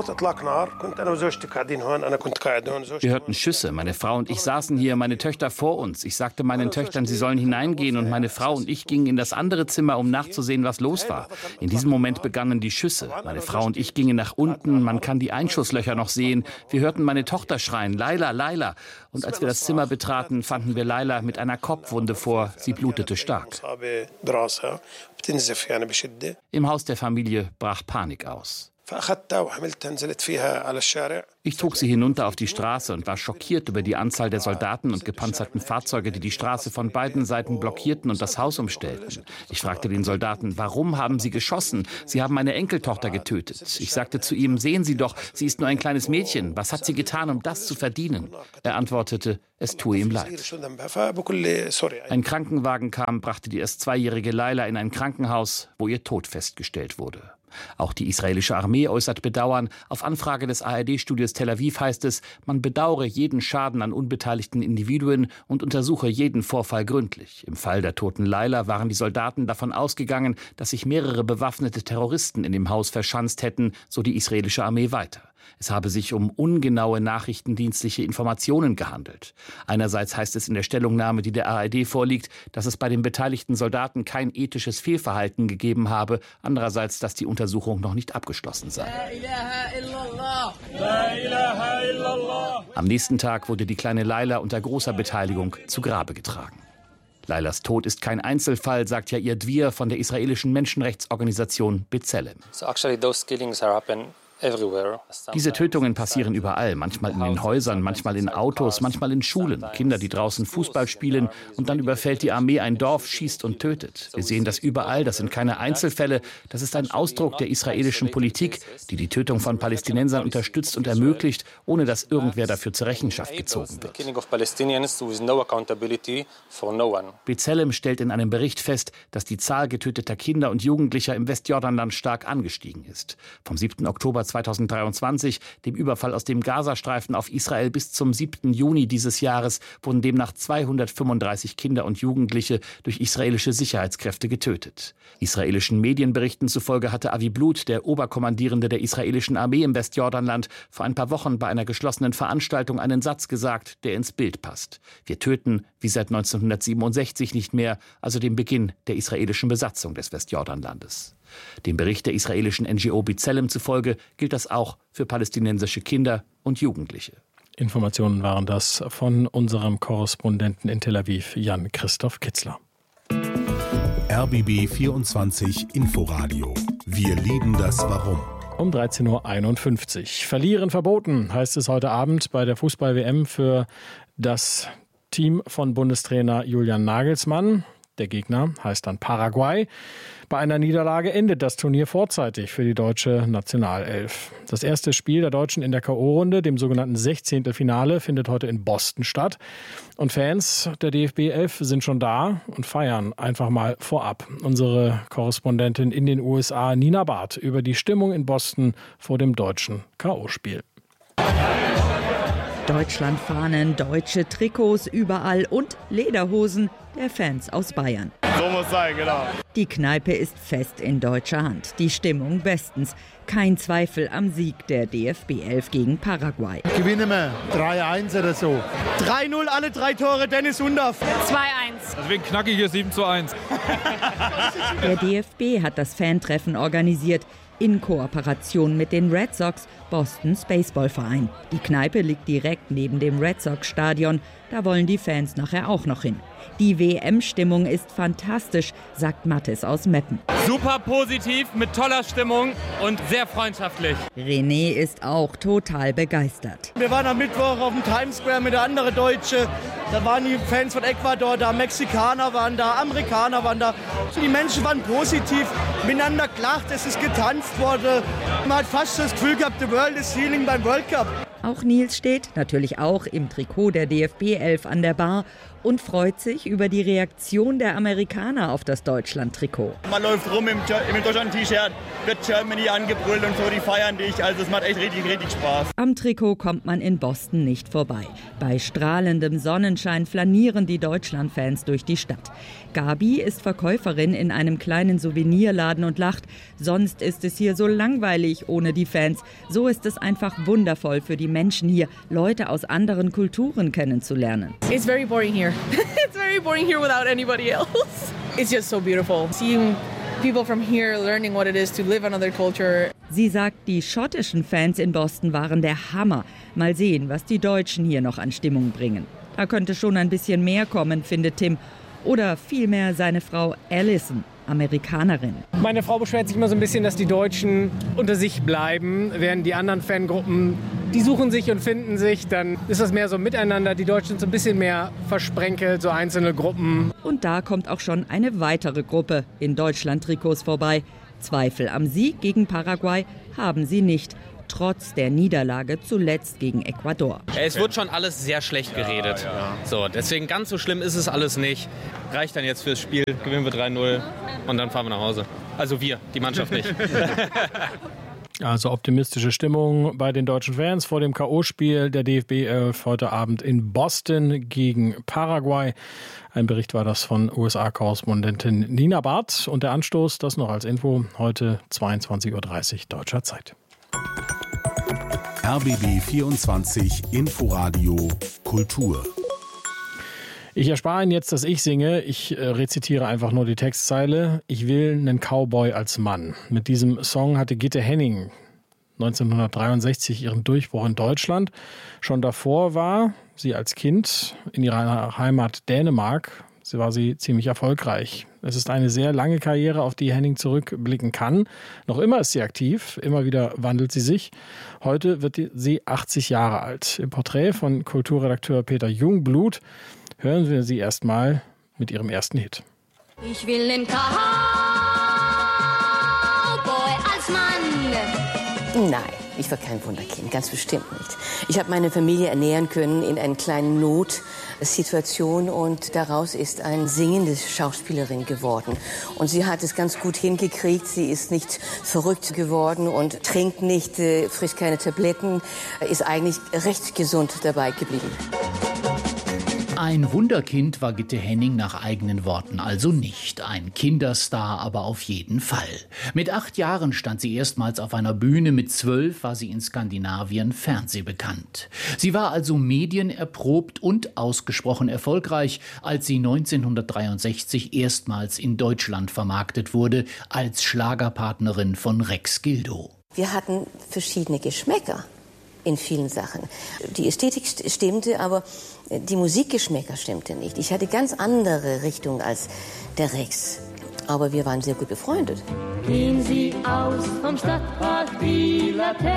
Wir hörten Schüsse. Meine Frau und ich saßen hier, meine Töchter vor uns. Ich sagte meinen Töchtern, sie sollen hineingehen, und meine Frau und ich gingen in das andere Zimmer, um nachzusehen, was los war. In diesem Moment begannen die Schüsse. Meine Frau und ich gingen nach unten. Man kann die Einschusslöcher noch sehen. Wir hörten meine Tochter schreien, Laila, Laila. Und als wir das Zimmer betraten, fanden wir Laila mit einer Kopfwunde vor. Sie blutete stark. Im Haus der Familie brach Panik aus. Ich trug sie hinunter auf die Straße und war schockiert über die Anzahl der Soldaten und gepanzerten Fahrzeuge, die die Straße von beiden Seiten blockierten und das Haus umstellten. Ich fragte den Soldaten, warum haben sie geschossen? Sie haben meine Enkeltochter getötet. Ich sagte zu ihm, sehen Sie doch, sie ist nur ein kleines Mädchen. Was hat sie getan, um das zu verdienen? Er antwortete, es tue ihm leid. Ein Krankenwagen kam, brachte die erst zweijährige Laila in ein Krankenhaus, wo ihr Tod festgestellt wurde. Auch die israelische Armee äußert Bedauern. Auf Anfrage des A R D-Studios Tel Aviv heißt es, man bedauere jeden Schaden an unbeteiligten Individuen und untersuche jeden Vorfall gründlich. Im Fall der toten Laila waren die Soldaten davon ausgegangen, dass sich mehrere bewaffnete Terroristen in dem Haus verschanzt hätten, so die israelische Armee weiter. Es habe sich um ungenaue nachrichtendienstliche Informationen gehandelt. Einerseits heißt es in der Stellungnahme, die der A R D vorliegt, dass es bei den beteiligten Soldaten kein ethisches Fehlverhalten gegeben habe. Andererseits, dass die Untersuchung noch nicht abgeschlossen sei. Am nächsten Tag wurde die kleine Laila unter großer Beteiligung zu Grabe getragen. Lailas Tod ist kein Einzelfall, sagt Yair Dvir von der israelischen Menschenrechtsorganisation B'Tselem. So actually those killings are happening everywhere. Diese Tötungen passieren überall, manchmal in den Häusern, manchmal in Autos, manchmal in Schulen. Kinder, die draußen Fußball spielen, und dann überfällt die Armee ein Dorf, schießt und tötet. Wir sehen das überall, das sind keine Einzelfälle, das ist ein Ausdruck der israelischen Politik, die die Tötung von Palästinensern unterstützt und ermöglicht, ohne dass irgendwer dafür zur Rechenschaft gezogen wird. B'Tselem stellt in einem Bericht fest, dass die Zahl getöteter Kinder und Jugendlicher im Westjordanland stark angestiegen ist. Vom siebten Oktober zweitausenddreiundzwanzig, dem Überfall aus dem Gazastreifen auf Israel, bis zum siebten Juni dieses Jahres wurden demnach zweihundertfünfunddreißig Kinder und Jugendliche durch israelische Sicherheitskräfte getötet. Israelischen Medienberichten zufolge hatte Avi Blut, der Oberkommandierende der israelischen Armee im Westjordanland, vor ein paar Wochen bei einer geschlossenen Veranstaltung einen Satz gesagt, der ins Bild passt. Wir töten wie seit neunzehnhundertsiebenundsechzig nicht mehr, also dem Beginn der israelischen Besatzung des Westjordanlandes. Dem Bericht der israelischen N G O B'Tselem zufolge gilt das auch für palästinensische Kinder und Jugendliche. Informationen waren das von unserem Korrespondenten in Tel Aviv, Jan-Christoph Kitzler. R B B vierundzwanzig Inforadio. Wir lieben das Warum. Um dreizehn Uhr einundfünfzig. Verlieren verboten, heißt es heute Abend bei der Fußball-W M für das Team von Bundestrainer Julian Nagelsmann. Der Gegner heißt dann Paraguay. Bei einer Niederlage endet das Turnier vorzeitig für die deutsche Nationalelf. Das erste Spiel der Deutschen in der K O-Runde, dem sogenannten Sechzehntelfinale, findet heute in Boston statt. Und Fans der D F B elf sind schon da und feiern einfach mal vorab. Unsere Korrespondentin in den U S A, Nina Barth, über die Stimmung in Boston vor dem deutschen K O-Spiel. Deutschlandfahnen, deutsche Trikots überall und Lederhosen der Fans aus Bayern. So muss sein, genau. Die Kneipe ist fest in deutscher Hand. Die Stimmung bestens. Kein Zweifel am Sieg der D F B elf gegen Paraguay. Gewinnen wir drei eins oder so. drei null, alle drei Tore, Dennis Undaff. zwei eins. Deswegen knackig hier sieben zu eins. Der D F B hat das Fantreffen organisiert. In Kooperation mit den Red Sox, Bostons Baseballverein. Die Kneipe liegt direkt neben dem Red Sox Stadion. Da wollen die Fans nachher auch noch hin. Die W M-Stimmung ist fantastisch, sagt Mathis aus Meppen. Super positiv, mit toller Stimmung und sehr freundschaftlich. René ist auch total begeistert. Wir waren am Mittwoch auf dem Times Square mit der anderen Deutsche. Da waren die Fans von Ecuador da, Mexikaner waren da, Amerikaner waren da. Die Menschen waren positiv, miteinander gelacht, es ist getanzt worden. Man hat fast das Gefühl gehabt, the world is healing beim World Cup. Auch Nils steht, natürlich auch im Trikot der D F B elf an der Bar und freut sich über die Reaktion der Amerikaner auf das Deutschland-Trikot. Man läuft rum im, im Deutschland-T-Shirt, wird Germany angebrüllt und so, die feiern dich. Also es macht echt richtig, richtig Spaß. Am Trikot kommt man in Boston nicht vorbei. Bei strahlendem Sonnenschein flanieren die Deutschland-Fans durch die Stadt. Gabi ist Verkäuferin in einem kleinen Souvenirladen und lacht. Sonst ist es hier so langweilig ohne die Fans. So ist es einfach wundervoll für die Menschen hier, Leute aus anderen Kulturen kennenzulernen. It's very boring here. It's very boring here without anybody else. It's just so beautiful. Seeing people from here learning what it is to live another culture. Sie sagt, die schottischen Fans in Boston waren der Hammer. Mal sehen, was die Deutschen hier noch an Stimmung bringen. Da könnte schon ein bisschen mehr kommen, findet Tim. Oder vielmehr seine Frau Alison, Amerikanerin. Meine Frau beschwert sich immer so ein bisschen, dass die Deutschen unter sich bleiben, während die anderen Fangruppen, die suchen sich und finden sich. Dann ist das mehr so miteinander. Die Deutschen sind so ein bisschen mehr versprenkelt, so einzelne Gruppen. Und da kommt auch schon eine weitere Gruppe in Deutschland-Trikots vorbei. Zweifel am Sieg gegen Paraguay haben sie nicht. Trotz der Niederlage zuletzt gegen Ecuador. Es wird schon alles sehr schlecht geredet. Ja, ja. So, deswegen ganz so schlimm ist es alles nicht. Reicht dann jetzt fürs Spiel, gewinnen wir drei null und dann fahren wir nach Hause. Also wir, die Mannschaft nicht. Also optimistische Stimmung bei den deutschen Fans vor dem K O-Spiel der D F B elf heute Abend in Boston gegen Paraguay. Ein Bericht war das von U S A-Korrespondentin Nina Barth. Und der Anstoß, das noch als Info, heute zweiundzwanzig Uhr dreißig deutscher Zeit. R B B vierundzwanzig Inforadio Kultur. Ich erspare Ihnen jetzt, dass ich singe. Ich äh, rezitiere einfach nur die Textzeile. Ich will einen Cowboy als Mann. Mit diesem Song hatte Gitte Henning neunzehnhundertdreiundsechzig ihren Durchbruch in Deutschland. Schon davor war sie als Kind in ihrer Heimat Dänemark. Sie war sie ziemlich erfolgreich. Es ist eine sehr lange Karriere, auf die Henning zurückblicken kann. Noch immer ist sie aktiv, immer wieder wandelt sie sich. Heute wird sie achtzig Jahre alt. Im Porträt von Kulturredakteur Peter Jungblut hören wir sie erstmal mit ihrem ersten Hit. Ich will einen Cowboy als Mann. Nein, ich war kein Wunderkind, ganz bestimmt nicht. Ich habe meine Familie ernähren können in einer kleinen Notsituation und daraus ist eine singende Schauspielerin geworden. Und sie hat es ganz gut hingekriegt. Sie ist nicht verrückt geworden und trinkt nicht, äh, frisst keine Tabletten, ist eigentlich recht gesund dabei geblieben. Ein Wunderkind war Gitte Henning nach eigenen Worten also nicht. Ein Kinderstar aber auf jeden Fall. Mit acht Jahren stand sie erstmals auf einer Bühne, mit zwölf war sie in Skandinavien fernsehbekannt. Sie war also medienerprobt und ausgesprochen erfolgreich, als sie neunzehnhundertdreiundsechzig erstmals in Deutschland vermarktet wurde, als Schlagerpartnerin von Rex Gildo. Wir hatten verschiedene Geschmäcker in vielen Sachen. Die Ästhetik stimmte, aber die Musikgeschmäcker stimmte nicht. Ich hatte ganz andere Richtung als der Rex. Aber wir waren sehr gut befreundet. Gehen Sie aus vom Stadtpark, die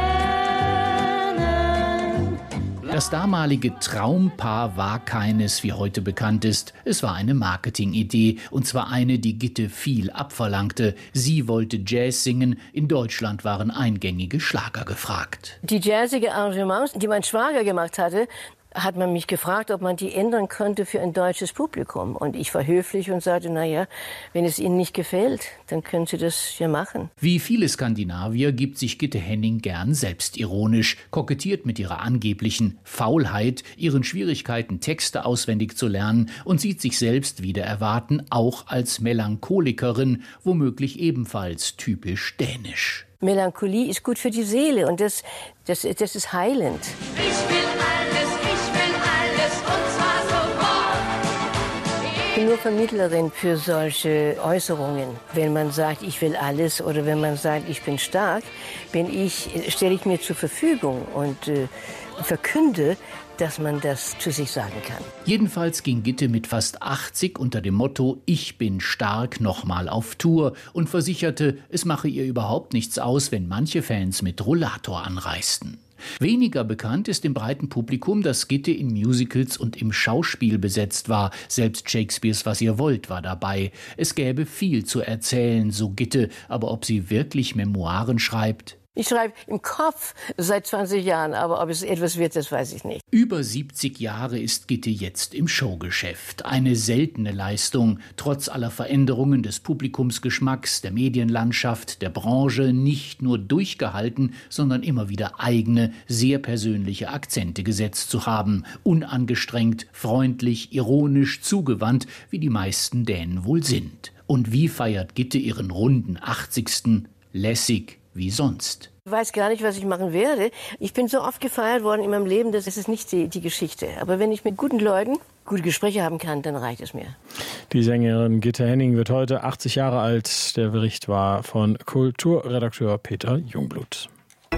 Laternen. Das damalige Traumpaar war keines, wie heute bekannt ist. Es war eine Marketingidee, und zwar eine, die Gitte viel abverlangte. Sie wollte Jazz singen, in Deutschland waren eingängige Schlager gefragt. Die jazzige Arrangements, die mein Schwager gemacht hatte, hat man mich gefragt, ob man die ändern könnte für ein deutsches Publikum. Und ich war höflich und sagte, na ja, wenn es Ihnen nicht gefällt, dann können Sie das ja machen. Wie viele Skandinavier gibt sich Gitte Henning gern selbstironisch, kokettiert mit ihrer angeblichen Faulheit, ihren Schwierigkeiten, Texte auswendig zu lernen, und sieht sich selbst wider Erwarten auch als Melancholikerin, womöglich ebenfalls typisch dänisch. Melancholie ist gut für die Seele und das, das, das ist heilend. Ich will alles, ich will alles und zwar sofort. Ich bin nur Vermittlerin für solche Äußerungen. Wenn man sagt, ich will alles, oder wenn man sagt, ich bin stark, bin ich, stelle ich mir zur Verfügung und äh, verkünde, dass man das zu sich sagen kann. Jedenfalls ging Gitte mit fast achtzig unter dem Motto »Ich bin stark« nochmal auf Tour und versicherte, es mache ihr überhaupt nichts aus, wenn manche Fans mit Rollator anreisten. Weniger bekannt ist dem breiten Publikum, dass Gitte in Musicals und im Schauspiel besetzt war. Selbst Shakespeares »Was ihr wollt« war dabei. Es gäbe viel zu erzählen, so Gitte, aber ob sie wirklich Memoiren schreibt? Ich schreibe im Kopf seit zwanzig Jahren, aber ob es etwas wird, das weiß ich nicht. Über siebzig Jahre ist Gitte jetzt im Showgeschäft. Eine seltene Leistung, trotz aller Veränderungen des Publikumsgeschmacks, der Medienlandschaft, der Branche, nicht nur durchgehalten, sondern immer wieder eigene, sehr persönliche Akzente gesetzt zu haben. Unangestrengt, freundlich, ironisch, zugewandt, wie die meisten Dänen wohl sind. Und wie feiert Gitte ihren runden achtzigsten? Lässig wie sonst. Ich weiß gar nicht, was ich machen werde. Ich bin so oft gefeiert worden in meinem Leben, das ist nicht die, die Geschichte. Aber wenn ich mit guten Leuten gute Gespräche haben kann, dann reicht es mir. Die Sängerin Gitte Henning wird heute achtzig Jahre alt. Der Bericht war von Kulturredakteur Peter Jungblut.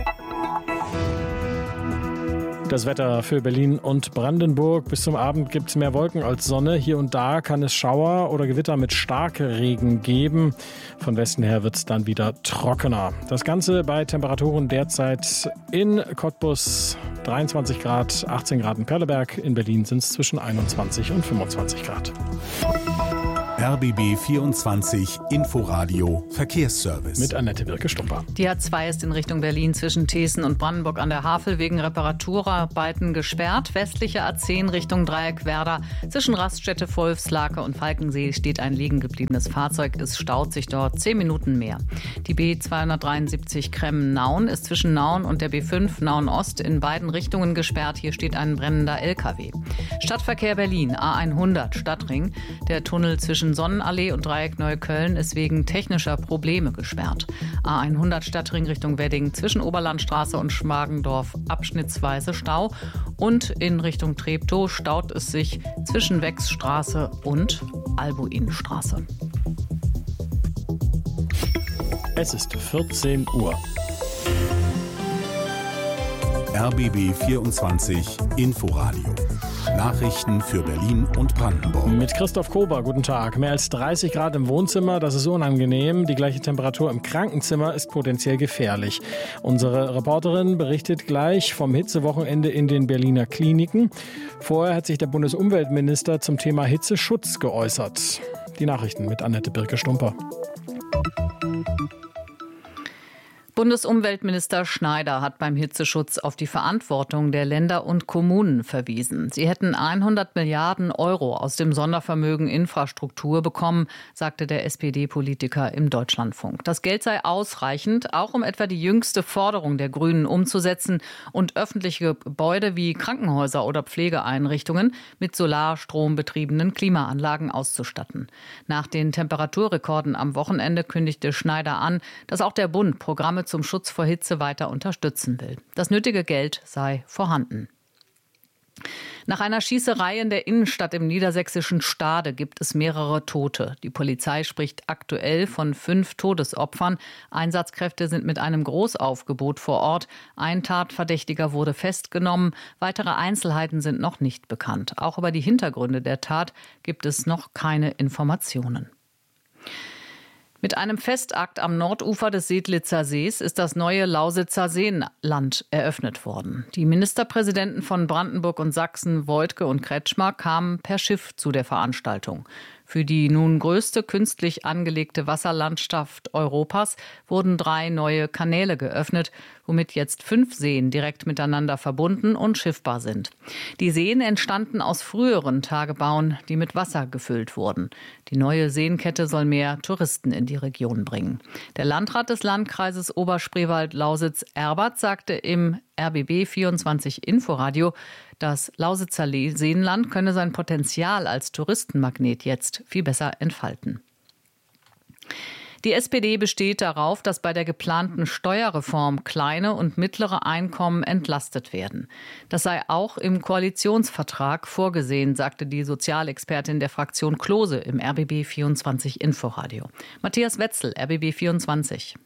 Das Wetter für Berlin und Brandenburg. Bis zum Abend gibt es mehr Wolken als Sonne. Hier und da kann es Schauer oder Gewitter mit Starkregen geben. Von Westen her wird es dann wieder trockener. Das Ganze bei Temperaturen derzeit in Cottbus dreiundzwanzig Grad, achtzehn Grad in Perleberg. In Berlin sind es zwischen einundzwanzig und fünfundzwanzig Grad. R B B vierundzwanzig Inforadio Verkehrsservice. Mit Annette Birke-Stumper. Die A zwei ist in Richtung Berlin zwischen Thesen und Brandenburg an der Havel wegen Reparaturarbeiten gesperrt. Westliche A zehn Richtung Dreieck-Werder. Zwischen Raststätte, Wolfslake und Falkensee steht ein liegen gebliebenes Fahrzeug. Es staut sich dort zehn Minuten mehr. Die B zweihundertdreiundsiebzig Kremmen-Nauen ist zwischen Nauen und der B fünf Nauen-Ost in beiden Richtungen gesperrt. Hier steht ein brennender L K W. Stadtverkehr Berlin, A hundert Stadtring. Der Tunnel zwischen Sonnenallee und Dreieck Neukölln ist wegen technischer Probleme gesperrt. A hundert Stadtring Richtung Wedding zwischen Oberlandstraße und Schmargendorf abschnittsweise Stau. Und in Richtung Treptow staut es sich zwischen Wechsstraße und Albuinstraße. Es ist vierzehn Uhr. R B B vierundzwanzig Inforadio. Nachrichten für Berlin und Brandenburg. Mit Christoph Kober, guten Tag. Mehr als dreißig Grad im Wohnzimmer, das ist unangenehm. Die gleiche Temperatur im Krankenzimmer ist potenziell gefährlich. Unsere Reporterin berichtet gleich vom Hitzewochenende in den Berliner Kliniken. Vorher hat sich der Bundesumweltminister zum Thema Hitzeschutz geäußert. Die Nachrichten mit Annette Birke-Stumper. Bundesumweltminister Schneider hat beim Hitzeschutz auf die Verantwortung der Länder und Kommunen verwiesen. Sie hätten hundert Milliarden Euro aus dem Sondervermögen Infrastruktur bekommen, sagte der S P D-Politiker im Deutschlandfunk. Das Geld sei ausreichend, auch um etwa die jüngste Forderung der Grünen umzusetzen und öffentliche Gebäude wie Krankenhäuser oder Pflegeeinrichtungen mit solarstrombetriebenen Klimaanlagen auszustatten. Nach den Temperaturrekorden am Wochenende kündigte Schneider an, dass auch der Bund Programme zum Schutz vor Hitze weiter unterstützen will. Das nötige Geld sei vorhanden. Nach einer Schießerei in der Innenstadt im niedersächsischen Stade gibt es mehrere Tote. Die Polizei spricht aktuell von fünf Todesopfern. Einsatzkräfte sind mit einem Großaufgebot vor Ort. Ein Tatverdächtiger wurde festgenommen. Weitere Einzelheiten sind noch nicht bekannt. Auch über die Hintergründe der Tat gibt es noch keine Informationen. Mit einem Festakt am Nordufer des Sedlitzer Sees ist das neue Lausitzer Seenland eröffnet worden. Die Ministerpräsidenten von Brandenburg und Sachsen, Woidke und Kretschmer, kamen per Schiff zu der Veranstaltung. Für die nun größte künstlich angelegte Wasserlandschaft Europas wurden drei neue Kanäle geöffnet, womit jetzt fünf Seen direkt miteinander verbunden und schiffbar sind. Die Seen entstanden aus früheren Tagebauen, die mit Wasser gefüllt wurden. Die neue Seenkette soll mehr Touristen in die Region bringen. Der Landrat des Landkreises Oberspreewald-Lausitz, Erbert, sagte im R B B vierundzwanzig Inforadio, das Lausitzer Seenland könne sein Potenzial als Touristenmagnet jetzt viel besser entfalten. Die S P D besteht darauf, dass bei der geplanten Steuerreform kleine und mittlere Einkommen entlastet werden. Das sei auch im Koalitionsvertrag vorgesehen, sagte die Sozialexpertin der Fraktion Klose im R B B vierundzwanzig Inforadio. Matthias Wetzel, R B B vierundzwanzig.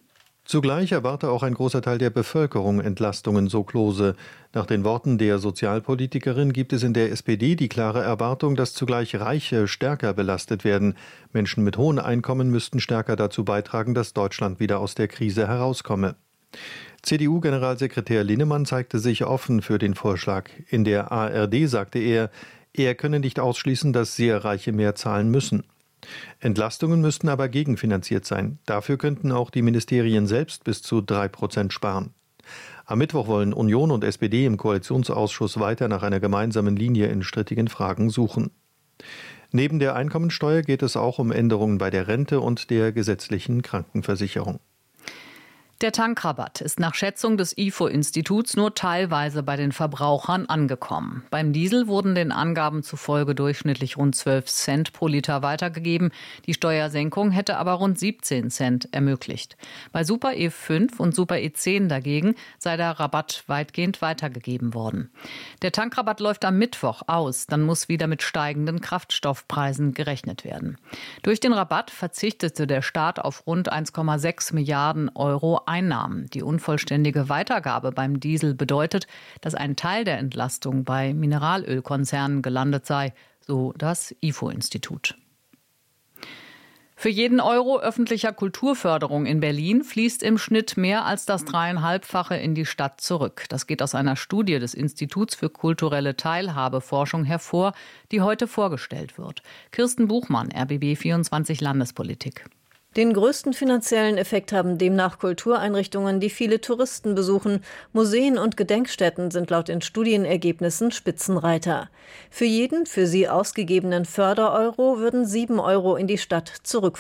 Zugleich erwarte auch ein großer Teil der Bevölkerung Entlastungen, so Klose. Nach den Worten der Sozialpolitikerin gibt es in der S P D die klare Erwartung, dass zugleich Reiche stärker belastet werden. Menschen mit hohen Einkommen müssten stärker dazu beitragen, dass Deutschland wieder aus der Krise herauskomme. C D U-Generalsekretär Linnemann zeigte sich offen für den Vorschlag. In der A R D sagte er, er könne nicht ausschließen, dass sehr Reiche mehr zahlen müssen. Entlastungen müssten aber gegenfinanziert sein. Dafür könnten auch die Ministerien selbst bis zu drei Prozent sparen. Am Mittwoch wollen Union und S P D im Koalitionsausschuss weiter nach einer gemeinsamen Linie in strittigen Fragen suchen. Neben der Einkommensteuer geht es auch um Änderungen bei der Rente und der gesetzlichen Krankenversicherung. Der Tankrabatt ist nach Schätzung des I F O-Instituts nur teilweise bei den Verbrauchern angekommen. Beim Diesel wurden den Angaben zufolge durchschnittlich rund zwölf Cent pro Liter weitergegeben. Die Steuersenkung hätte aber rund siebzehn Cent ermöglicht. Bei Super E fünf und Super E zehn dagegen sei der Rabatt weitgehend weitergegeben worden. Der Tankrabatt läuft am Mittwoch aus. Dann muss wieder mit steigenden Kraftstoffpreisen gerechnet werden. Durch den Rabatt verzichtete der Staat auf rund eins Komma sechs Milliarden Euro Einnahmen. Die unvollständige Weitergabe beim Diesel bedeutet, dass ein Teil der Entlastung bei Mineralölkonzernen gelandet sei, so das I F O-Institut. Für jeden Euro öffentlicher Kulturförderung in Berlin fließt im Schnitt mehr als das dreieinhalbfache in die Stadt zurück. Das geht aus einer Studie des Instituts für kulturelle Teilhabeforschung hervor, die heute vorgestellt wird. Kirsten Buchmann, R B B vierundzwanzig Landespolitik. Den größten finanziellen Effekt haben demnach Kultureinrichtungen, die viele Touristen besuchen. Museen und Gedenkstätten sind laut den Studienergebnissen Spitzenreiter. Für jeden für sie ausgegebenen Fördereuro würden sieben Euro in die Stadt zurückfließen.